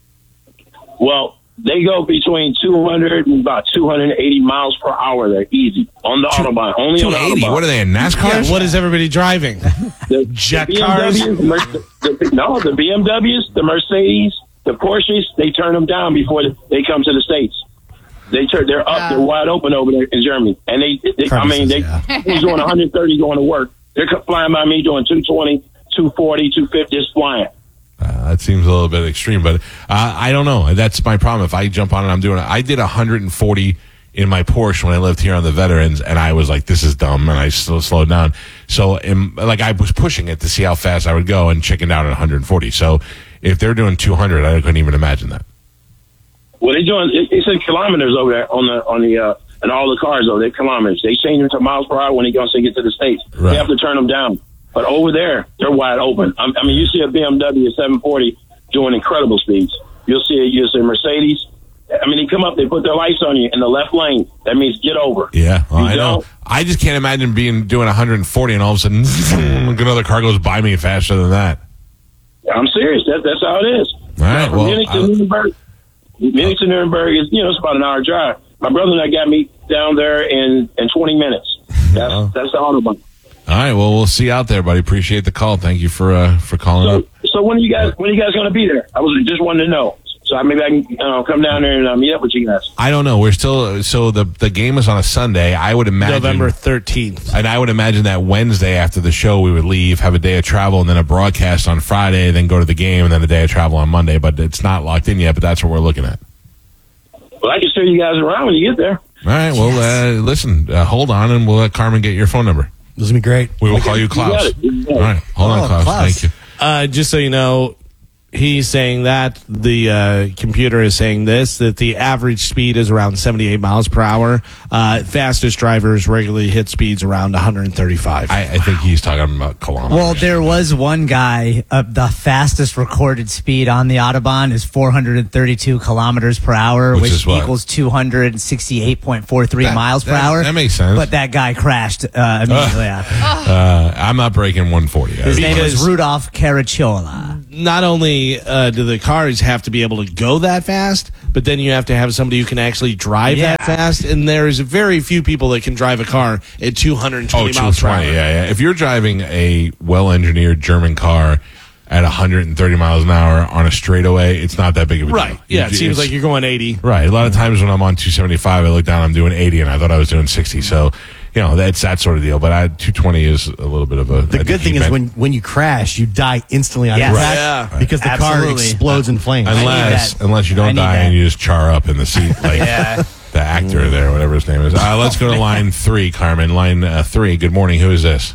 Well, they go between two hundred and about two hundred eighty miles per hour. They're easy on the autobahn. Only on the
two eighty?
autobahn.
What are they, in NASCAR?
Yeah, what is everybody driving?
The
Jet
B M
cars?
Ws, the Mer- the, no, the B M Ws, the Mercedes, the Porsches, they turn them down before they come to the States. They turn, they're up, they're wide open over there in Germany, and they, they I mean, they he's doing one hundred thirty going to work. They're flying by me doing two twenty, two forty, two fifty, just flying.
Uh, that seems a little bit extreme, but uh, I don't know. That's my problem. If I jump on it, I'm doing it. I did one hundred forty in my Porsche when I lived here on the Veterans, and I was like, this is dumb, and I still slowed down. So, in, like, I was pushing it to see how fast I would go and chickened out at one hundred forty. So, if they're doing two hundred, I couldn't even imagine that.
Well, they're doing, it- it's in kilometers over there on the, on the, uh, and all the cars over there, kilometers. They change them to miles per hour when they go to get to the States.
Right.
They have to turn them down. But over there, they're wide open. I, I mean, you see a B M W seven forty doing incredible speeds. You'll see a, you'll see a Mercedes. I mean, they come up, they put their lights on you in the left lane. That means get over.
Yeah, well,
You
I know.
don't-
I just can't imagine being doing one hundred forty and all of a sudden another car goes by me faster than that.
I'm serious. That, that's how it is.
All right,
From
well,
Munich to
I-
Nuremberg, Munich to Nuremberg is, you know, it's about an hour drive. My brother and I got me down there in, in twenty minutes. That's,
Oh.
that's the autobahn.
All right, well, we'll see you out there, buddy. Appreciate the call. Thank you for uh, for calling up.
So when are you guys, when are you guys going to be there? I was just wanting to know. So maybe I can uh, come down there and uh, meet up with you guys.
I don't know. We're still so the the game is on a Sunday. I would imagine
November thirteenth.
and I would imagine that Wednesday after the show we would leave, have a day of travel, and then a broadcast on Friday, then go to the game, and then a day of travel on Monday. But it's not locked in yet. But that's what we're looking at.
Well, I can show you guys around when you get there.
All right. Well, uh, listen. Uh, hold on, and we'll let Carmen get your phone number.
This is gonna be great.
We will call you
You got
Klaus.
it. You got it.
All right. Hold on,
Oh,
Klaus.
Klaus.
Thank you.
Uh, just so you know, He's saying that the uh, computer is saying this, that the average speed is around seventy-eight miles per hour. Uh, fastest drivers regularly hit speeds around one hundred thirty-five.
I, I think he's talking about kilometers.
Well, there was one guy, uh, the fastest recorded speed on the Autobahn is four hundred thirty-two kilometers per hour,
Which
which,
is what?
equals two hundred sixty-eight point four three
That-
miles per
that-
hour.
that makes sense.
But that guy crashed uh, immediately after.
Uh, I'm not breaking one forty.
His name
Because-
was Rudolph Caracciola.
Not only uh, do the cars have to be able to go that fast, but then you have to have somebody who can actually drive
Yeah.
that fast. And there's very few people that can drive a car at two hundred twenty
Oh,
miles per hour.
two twenty, yeah, yeah. If you're driving a well-engineered German car at one hundred thirty miles an hour on a straightaway, it's not that big of a deal.
Right. Yeah, it
You-
seems
it's-
like you're going eighty.
Right. A lot of times when I'm on two seventy-five, I look down, I'm doing eighty, and I thought I was doing sixty. So, you know, that's that sort of deal. But I, two twenty is a little bit of a.
The good thing is when, when you crash, you die instantly on
Yes.
impact
Yeah.
because the car
Absolutely.
explodes in flames.
Unless,
that.
unless you
I
don't
need
die
that.
and you just char up in the seat like
Yeah.
the actor there, whatever his name is. Uh, let's go to line three, Carmen. Line uh, three. Good morning. Who is this?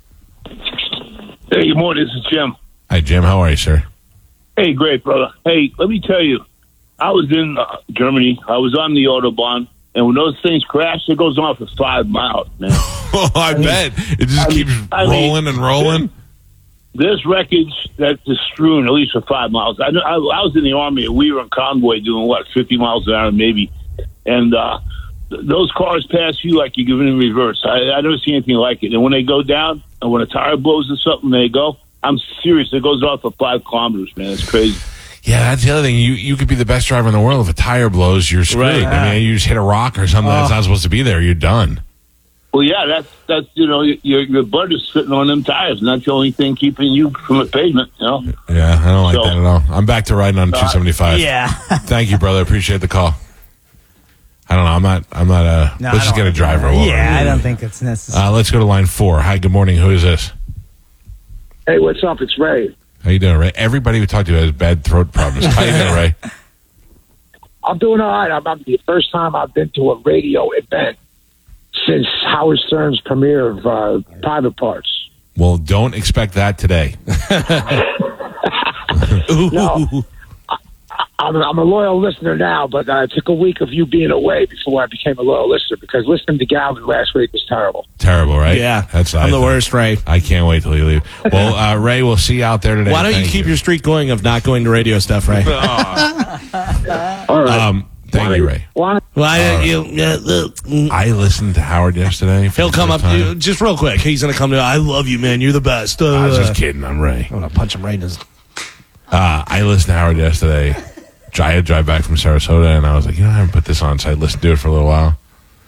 Hey, good morning. This is Jim.
Hi, Jim. How are you, sir?
Hey, great, brother. Hey, let me tell you, I was in uh, Germany. I was on the Autobahn, and when those things crash, it goes on for five miles, man.
Oh, I, bet. It just
I mean-
keeps
I mean,
rolling and rolling.
There's wreckage that's just strewn at least for five miles. I, know, I, I was in the Army, and we were in convoy doing, what, fifty miles an hour maybe. And uh, th- those cars pass you like you're giving in reverse. I, I never seen anything like it. And when they go down, and when a tire blows or something, they go, I'm serious. It goes off for five kilometers, man. It's crazy.
Yeah, that's the other thing. You you could be the best driver in the world. If a tire blows, you're screwed.
Right.
I mean, you just hit a rock or something that's not supposed to be there. You're done.
Well, yeah, that's, that's you know, your your blood is sitting on them tires, and that's the only thing keeping you from the pavement, you know?
Yeah, I don't like
So-
that at all. I'm back to riding on
Uh,
two seventy-five.
Yeah.
Thank you, brother. Appreciate the call. I don't know. I'm not. I'm not. Uh,
No,
let's
I
just
don't
get a
like
driver.
that.
while
Yeah,
we're-
I don't think it's necessary.
Uh, let's go to line four. Hi. Good morning. Who is this?
Hey, what's up? It's Ray.
How you doing, Ray? Everybody we talk to has bad throat problems. How you doing, Ray?
I'm doing all right. I'm, I'm the first time I've been to a radio event since Howard Stern's premiere of uh, Private Parts.
Well, don't expect that today.
No, I, I'm, I'm a loyal listener now, but uh, it took a week of you being away before I became a loyal listener because listening to Galvin last week was terrible.
Terrible, right?
Yeah.
That's.
I'm
I
the
think.
worst, Ray.
I can't wait till you leave. Well, uh, Ray, we'll see you out there today.
Why don't you
Thank
keep your streak going of not going to radio stuff, Ray?
All right.
Um, thank you, Ray.
Why?
Well, I,
Uh,
you, yeah, look, mm.
I listened to Howard yesterday. for
He'll
the
come
first
up
time.
you, just real quick. He's going to come to. I love you, man. You're the best. Uh,
I was just kidding. I'm Ray.
I'm going to punch him right in his.
Uh, I listened to Howard yesterday. I had to drive back from Sarasota, and I was like, you know, I haven't put this on, so I listened to it for a little while.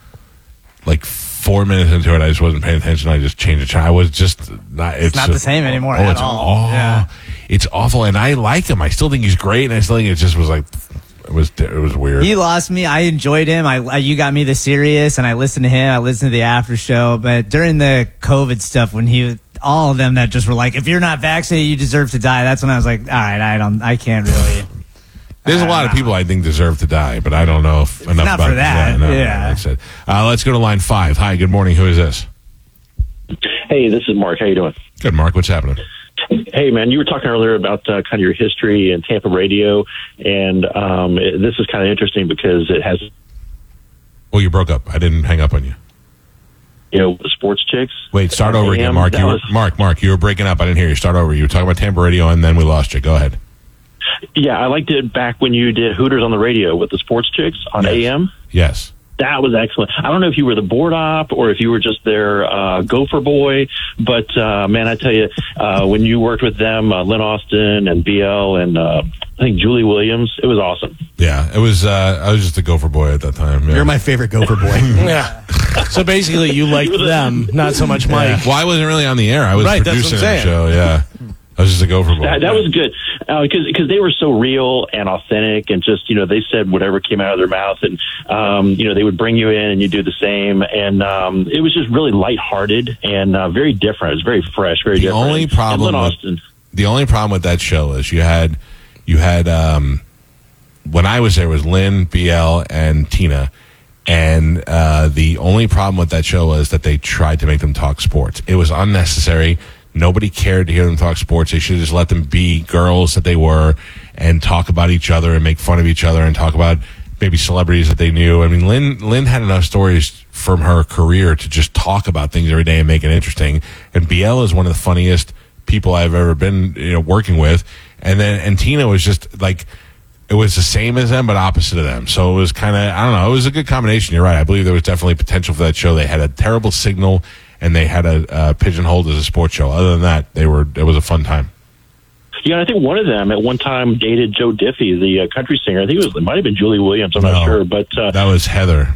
Like four minutes into it, I just wasn't paying attention. I just changed the channel. I was just not. It's,
It's not the same anymore
Oh,
at
it's
all.
aw-
Yeah.
It's awful, and I like him. I still think he's great, and I still think it just was like it was it was weird.
He lost me. I enjoyed him. I, I you got me the Sirius, and I listened to him. I listened to the after show. But during the COVID stuff, when he, all of them that just were like, "If you're not vaccinated, you deserve to die." That's when I was like, "All right, I don't, I can't really."
There's a lot of people I think deserve to die, but I don't know if enough
not
about
for that,
no,
yeah.
That's it. Uh, let's go to line five. Hi, good morning. Who is this?
Hey, this is Mark. How you doing?
Good, Mark. What's happening?
Hey, man, you were talking earlier about uh, kind of your history in Tampa radio, and um, it, this is kind of interesting because it has,
Oh, you broke up. I didn't hang up on you.
you know, sports chicks.
Wait, start over again,
A M.
Mark.
That
You were,
was-
Mark, Mark, you were breaking up. I didn't hear you. Start over. You were talking about Tampa radio, and then we lost you. Go ahead.
Yeah, I liked it back when you did Hooters on the radio with the sports chicks on A M.
Yes.
That was excellent. I don't know if you were the board op or if you were just their uh, gopher boy, but uh, man, I tell you, uh, when you worked with them, uh, Lynn Austin and B L and uh, I think Julie Williams, it was awesome.
Yeah, it was. Uh, I was just a gopher boy at that time. Yeah.
You're my favorite gopher boy.
Yeah. So basically, you liked them, not so much Mike.
Well, I wasn't really on the air. I was
Right, that's what
producing
I'm
the
saying.
show. Yeah, I was just a gopher boy.
That, that was good because because they were so real and authentic and just you know they said whatever came out of their mouth and um, you know they would bring you in and you do the same and um, it was just really lighthearted and uh, very different. It was very fresh, very
the
different.
only
And
problem
Lynn
with,
Austin.
the only problem with that show is you had you had um, when I was there was Lynn, B L, and Tina. And uh, the only problem with that show was that they tried to make them talk sports. It was unnecessary. Nobody cared to hear them talk sports. They should have just let them be girls that they were and talk about each other and make fun of each other and talk about maybe celebrities that they knew. I mean, Lynn Lynn had enough stories from her career to just talk about things every day and make it interesting. And Biel is one of the funniest people I've ever been, you know, working with. And then and Tina was just like, it was the same as them but opposite of them. So it was kind of, I don't know, it was a good combination. You're right. I believe there was definitely potential for that show. They had a terrible signal and they had a uh, pigeonholed as a sports show. Other than that, they were it was a fun time.
Yeah, I think one of them at one time dated Joe Diffie, the uh, country singer. I think it was it might have been Julie Williams. I'm
No.
not sure, but uh,
That was Heather.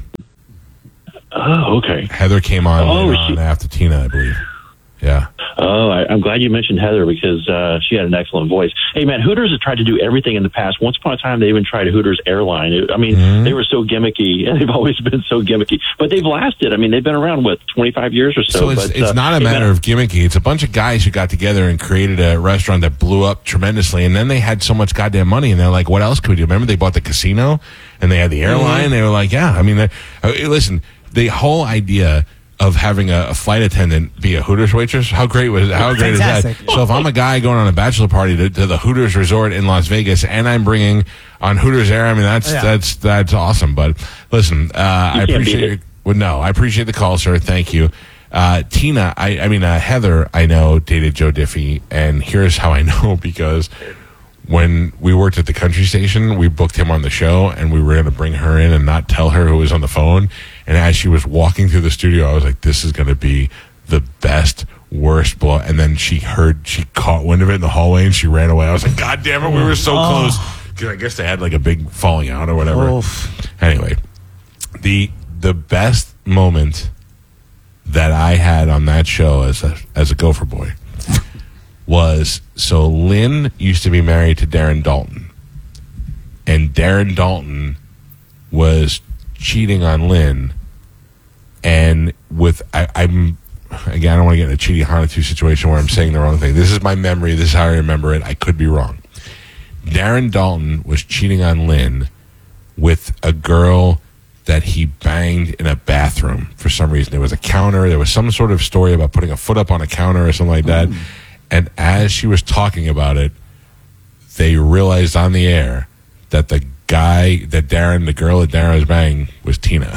Oh, okay.
Heather came on,
Oh,
later
she-
on after Tina, I believe. Yeah.
Oh, I, I'm glad you mentioned Heather because uh, she had an excellent voice. Hey, man, Hooters has tried to do everything in the past. Once upon a time, they even tried Hooters Airline. It, I mean,
Mm-hmm.
they were so gimmicky, and they've always been so gimmicky. But they've lasted. I mean, they've been around, what, twenty-five years or so?
So it's,
but,
it's
uh,
not a
hey,
matter
man,
of gimmicky. It's a bunch of guys who got together and created a restaurant that blew up tremendously. And then they had so much goddamn money, and they're like, what else could we do? Remember, they bought the casino, and they had the airline.
Mhm.
They were like, yeah. I mean, they- uh, listen, the whole idea of having a, a flight attendant be a Hooters waitress, how great was how great is
Fantastic.
that? So if I'm a guy going on a bachelor party to, to the Hooters resort in Las Vegas, and I'm bringing on Hooters Air, I mean, that's
Yeah.
that's that's awesome. But listen, uh, I
can't beat
appreciate
it.
your Well, no, I appreciate the call, sir. Thank you. Uh, Tina, I, I mean, uh, Heather, I know, dated Joe Diffie, and here's how I know, because when we worked at the country station, we booked him on the show, and we were going to bring her in and not tell her who was on the phone. And as she was walking through the studio, I was like, this is going to be the best, worst blow. And then she heard, she caught wind of it in the hallway, and she ran away. I was like, God damn it, we were so
Oh.
close. Because I guess they had like a big falling out or whatever.
Oof.
Anyway, the the best moment that I had on that show as a as a Gopher boy was, so Lynn used to be married to Darren Dalton, and Darren Dalton was cheating on Lynn, and with I, I'm again I don't want to get in a cheating Hannah situation where I'm saying the wrong thing. This is my memory. This is how I remember it. I could be wrong. Darren Dalton was cheating on Lynn with a girl that he banged in a bathroom for some reason. There was a counter. There was some sort of story about putting a foot up on a counter or something like that.
Mm.
And as she was talking about it, they realized on the air that the guy that Darren, the girl that Darren was banging, was Tina.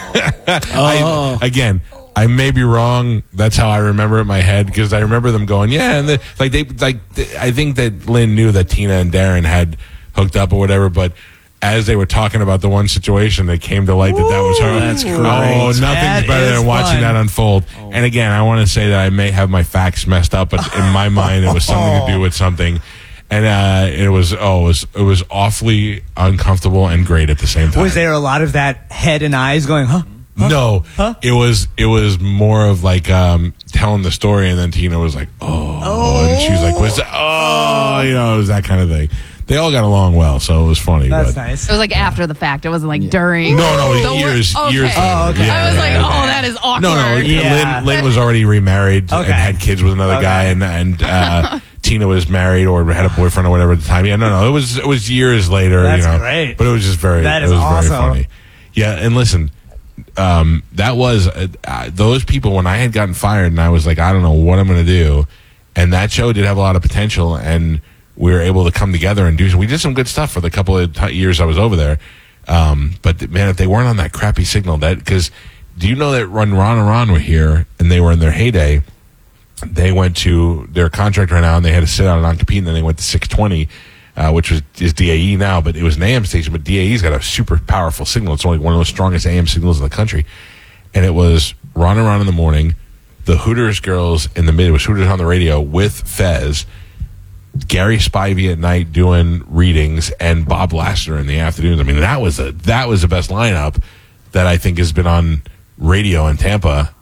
I, again, I may be wrong. That's how I remember it in my head, because I remember them going, yeah, and the, like they like. I think that Lynn knew that Tina and Darren had hooked up or whatever, but as they were talking about the one situation, it came to light that that was her.
That's great.
Oh, nothing's
That
better
is
than watching
fun.
that unfold. And again, I want to say that I may have my facts messed up, but in my mind, it was something to do with something. And uh, it was oh, it was it was awfully uncomfortable and great at the same time.
Was there a lot of that head and eyes going, huh?
No, it was it was more of like um, telling the story, and then Tina was like, "Oh," and she was like, "Was that, oh," you know, it was that kind of thing. They all got along well, so it was funny.
That's
but
nice.
It was like after the fact. It wasn't like during.
No, no,
The wor-
years,
okay.
years.
Oh,
later.
okay.
I was
Yeah,
like,
yeah,
oh,
yeah.
that is awkward.
No, no.
Yeah.
Lynn, Lynn was already remarried
Okay.
and had kids with another
Okay.
guy, and and uh, Tina was married or had a boyfriend or whatever at the time. Yeah, no, no. It was it was years later.
That's
you know,
great.
But it was just very.
That
it
is
was
awesome.
very funny. Yeah, and listen, um, that was uh, uh, those people when I had gotten fired, and I was like, I don't know what I'm going to do, and that show did have a lot of potential, and we were able to come together and do. We did some good stuff for the couple of t- years I was over there. Um, but man, if they weren't on that crappy signal, that because do you know that when Ron and Ron were here and they were in their heyday, they went to their contract right now and they had to sit out and non-compete, and then they went to six twenty, uh, which was is D A E now, but it was an A M station. But D A E's got a super powerful signal. It's only one of the strongest A M signals in the country, and it was Ron and Ron in the morning, the Hooters girls in the mid. It was Hooters on the radio with Fez. Gary Spivey at night doing readings, and Bob Lassiter in the afternoons. I mean, that was a that was the best lineup that I think has been on radio in Tampa.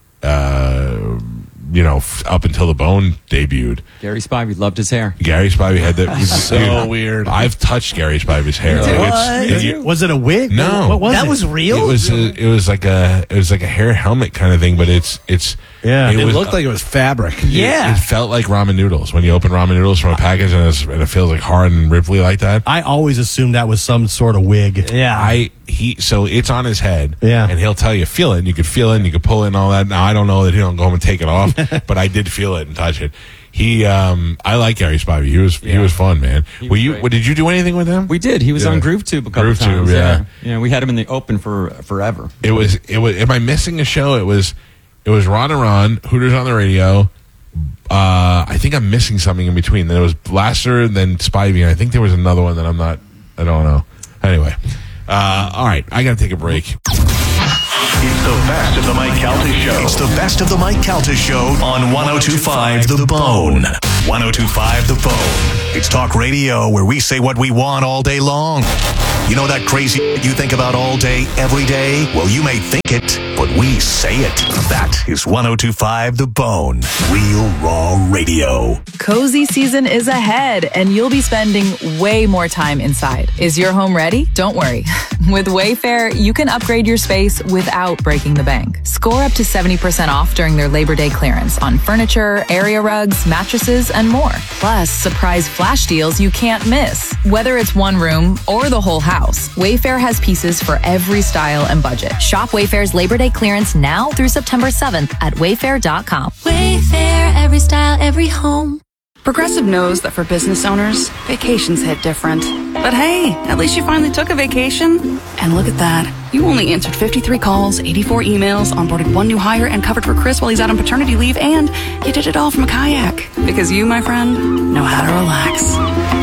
Uh, you know, f- up until the Bone debuted.
Gary Spivey loved his hair.
Gary Spivey had that.
So
dude,
weird.
I've touched Gary Spivey's hair.
Did
It's-
what?
it- you-
Was it a wig?
No.
What was
That
it?
was real?
It was a, it was like a it was like a hair helmet kind of thing, but it's it's
Yeah.
It
was,
looked like it was fabric.
Yeah.
It, it felt like ramen noodles when you open ramen noodles from a package, and, it's, and it feels like hard and ripply like that.
I always assumed that was some sort of wig.
Yeah.
I he so it's on his head,
Yeah.
and he'll tell you feel it, and you could feel it, and you could pull it, and all that. Now I don't know that he don't go home and take it off, but I did feel it and touch it. He, um, I like Gary Spivey. He was he was fun, man. Were you? What, did you do anything with him?
We did. He was
Yeah.
on GrooveTube a couple
GrooveTube,
times.
yeah.
yeah, we had him in the open for forever.
It was. It was. Am I missing a show? It was. It was Ron and Ron, Hooters on the Radio. Uh, I think I'm missing something in between. Then it was Blaster, then Spivey. And I think there was another one that I'm not. I don't know. Anyway, uh, all right. I got to take a break.
It's the best of the Mike Calta Show.
It's the best of the Mike Calta Show on one oh two point five The Bone. one oh two point five The Bone. It's talk radio where we say what we want all day long. You know that crazy you think about all day, every day? Well, you may think it, but we say it. That is one oh two point five The Bone. Real Raw Radio.
Cozy season is ahead, and you'll be spending way more time inside. Is your home ready? Don't worry. With Wayfair, you can upgrade your space without breaking the bank. Score up to seventy percent off during their Labor Day clearance on furniture, area rugs, mattresses, and more. Plus, surprise flash deals you can't miss. Whether it's one room or the whole house, Wayfair has pieces for every style and budget.
Shop Wayfair's Labor Day clearance now through September seventh at wayfair dot com.
Wayfair, every style, every home. Progressive knows that for business owners, vacations hit different. But hey, at least you finally took a vacation. And look at that. You only answered fifty-three calls, eighty-four emails, onboarded one new hire, and covered for Chris while he's out on paternity leave, and you did it all from a kayak. Because you, my friend, know how to relax.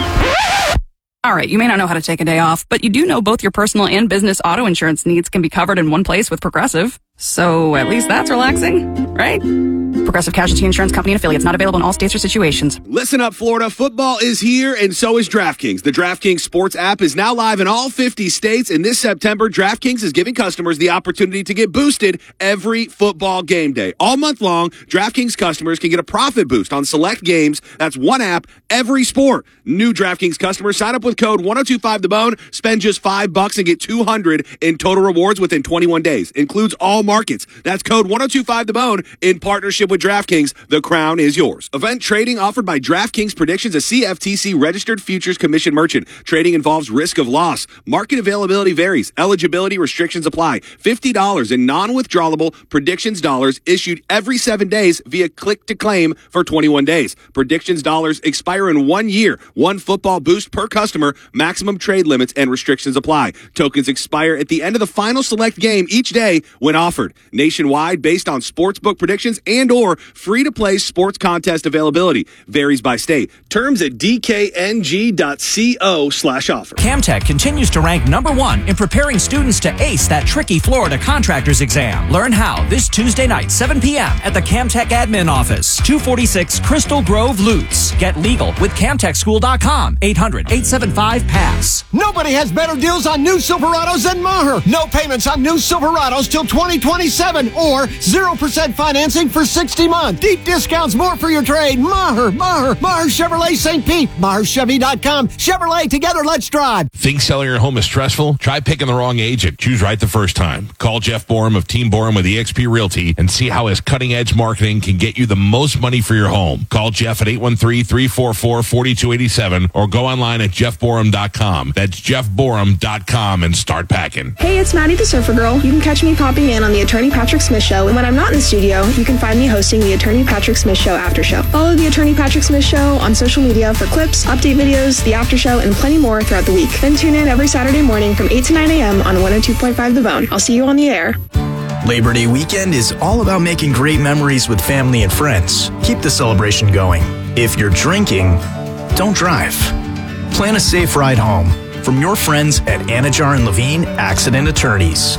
All right, you may not know how to take a day off, but you do know both your personal and business auto insurance needs can be covered in one place with Progressive. So at least that's relaxing, right? Progressive Casualty Insurance Company and affiliates, not available in all states or situations.
Listen up, Florida. Football is here, and so is DraftKings. The DraftKings Sports app is now live in all fifty states, and this September, DraftKings is giving customers the opportunity to get boosted every football game day. All month long, DraftKings customers can get a profit boost on select games. That's one app, every sport. New DraftKings customers sign up with code one oh two five The Bone, spend just five bucks and get two hundred in total rewards within twenty-one days. Includes all markets. That's code one oh two five The Bone in partnership with DraftKings. The crown is yours. Event trading offered by DraftKings Predictions, a C F T C registered futures commission merchant. Trading involves risk of loss. Market availability varies. Eligibility restrictions apply. fifty dollars in non-withdrawable Predictions dollars issued every seven days via click to claim for twenty-one days. Predictions dollars expire in one year. One football boost per customer. Maximum trade limits and restrictions apply. Tokens expire at the end of the final select game each day when offered. Nationwide, based on sportsbook predictions and or free-to-play sports contest availability. Varies by state. Terms at d k n g dot co slash offer.
Camtech continues to rank number one in preparing students to ace that tricky Florida contractor's exam. Learn how this Tuesday night, seven p.m. at the Camtech admin office, two forty-six Crystal Grove, Lutz. Get legal with camtech school dot com, eight hundred, eight seven five, pass.
Nobody has better deals on new Silverados than Maher. No payments on new Silverados till twenty twenty-seven or zero percent financing for sixty months. Deep discounts, more for your trade. Maher, Maher, Maher Chevrolet Saint Pete, Maher Chevy dot com. Chevrolet, together, let's drive.
Think selling your home is stressful? Try picking the wrong agent. Choose right the first time. Call Jeff Borum of Team Borum with eXp Realty and see how his cutting-edge marketing can get you the most money for your home. Call Jeff at eight one three, three four four, four two eight seven or go online at jeff borum dot com. That's jeff borum dot com and start packing.
Hey, it's Maddie the Surfer Girl. You can catch me popping in on the Attorney Patrick Smith Show, and when I'm not in the studio, you can find me hosting the Attorney Patrick Smith Show After Show. Follow the Attorney Patrick Smith Show on social media for clips, update videos, the After Show, and plenty more throughout the week. Then tune in every Saturday morning from eight to nine a.m. on one oh two point five The Bone. I'll see you on the air.
Labor Day weekend is all about making great memories with family and friends. Keep the celebration going. If you're drinking, don't drive. Plan a safe ride home. From your friends at Anajar and Levine Accident Attorneys.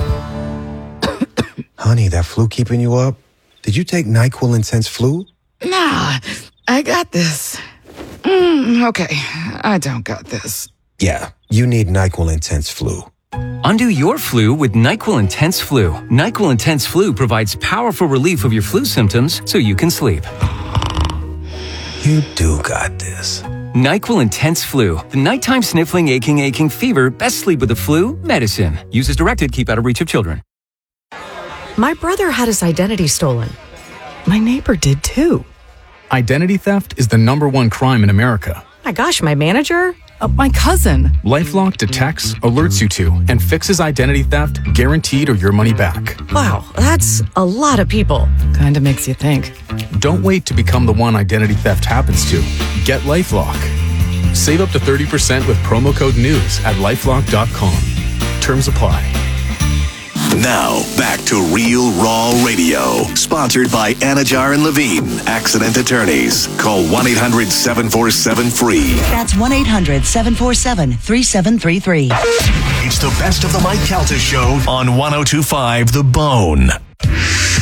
Honey, that flu keeping you up? Did you take NyQuil Intense Flu?
Nah, I got this. Mm, okay, I don't got this.
Yeah, you need NyQuil Intense Flu.
Undo your flu with NyQuil Intense Flu. NyQuil Intense Flu provides powerful relief of your flu symptoms so you can sleep.
You do got this.
NyQuil Intense Flu. The nighttime sniffling, aching, aching fever. Best sleep with the flu medicine. Use as directed. Keep out of reach of children.
My brother had his identity stolen. My neighbor did too.
Identity theft is the number one crime in America.
My gosh, my manager?
Uh, my cousin.
LifeLock detects, alerts you to, and fixes identity theft, guaranteed or your money back.
Wow, that's a lot of people.
Kinda makes you think.
Don't wait to become the one identity theft happens to. Get LifeLock. Save up to thirty percent with promo code NEWS at lifelock dot com. Terms apply.
Now, back to Real Raw Radio. Sponsored by Anajar and Levine, accident attorneys. Call one eight hundred seven four seven free.
That's one eight hundred seven four seven three seven three three.
It's the best of the Mike Calta Show on one oh two point five The Bone.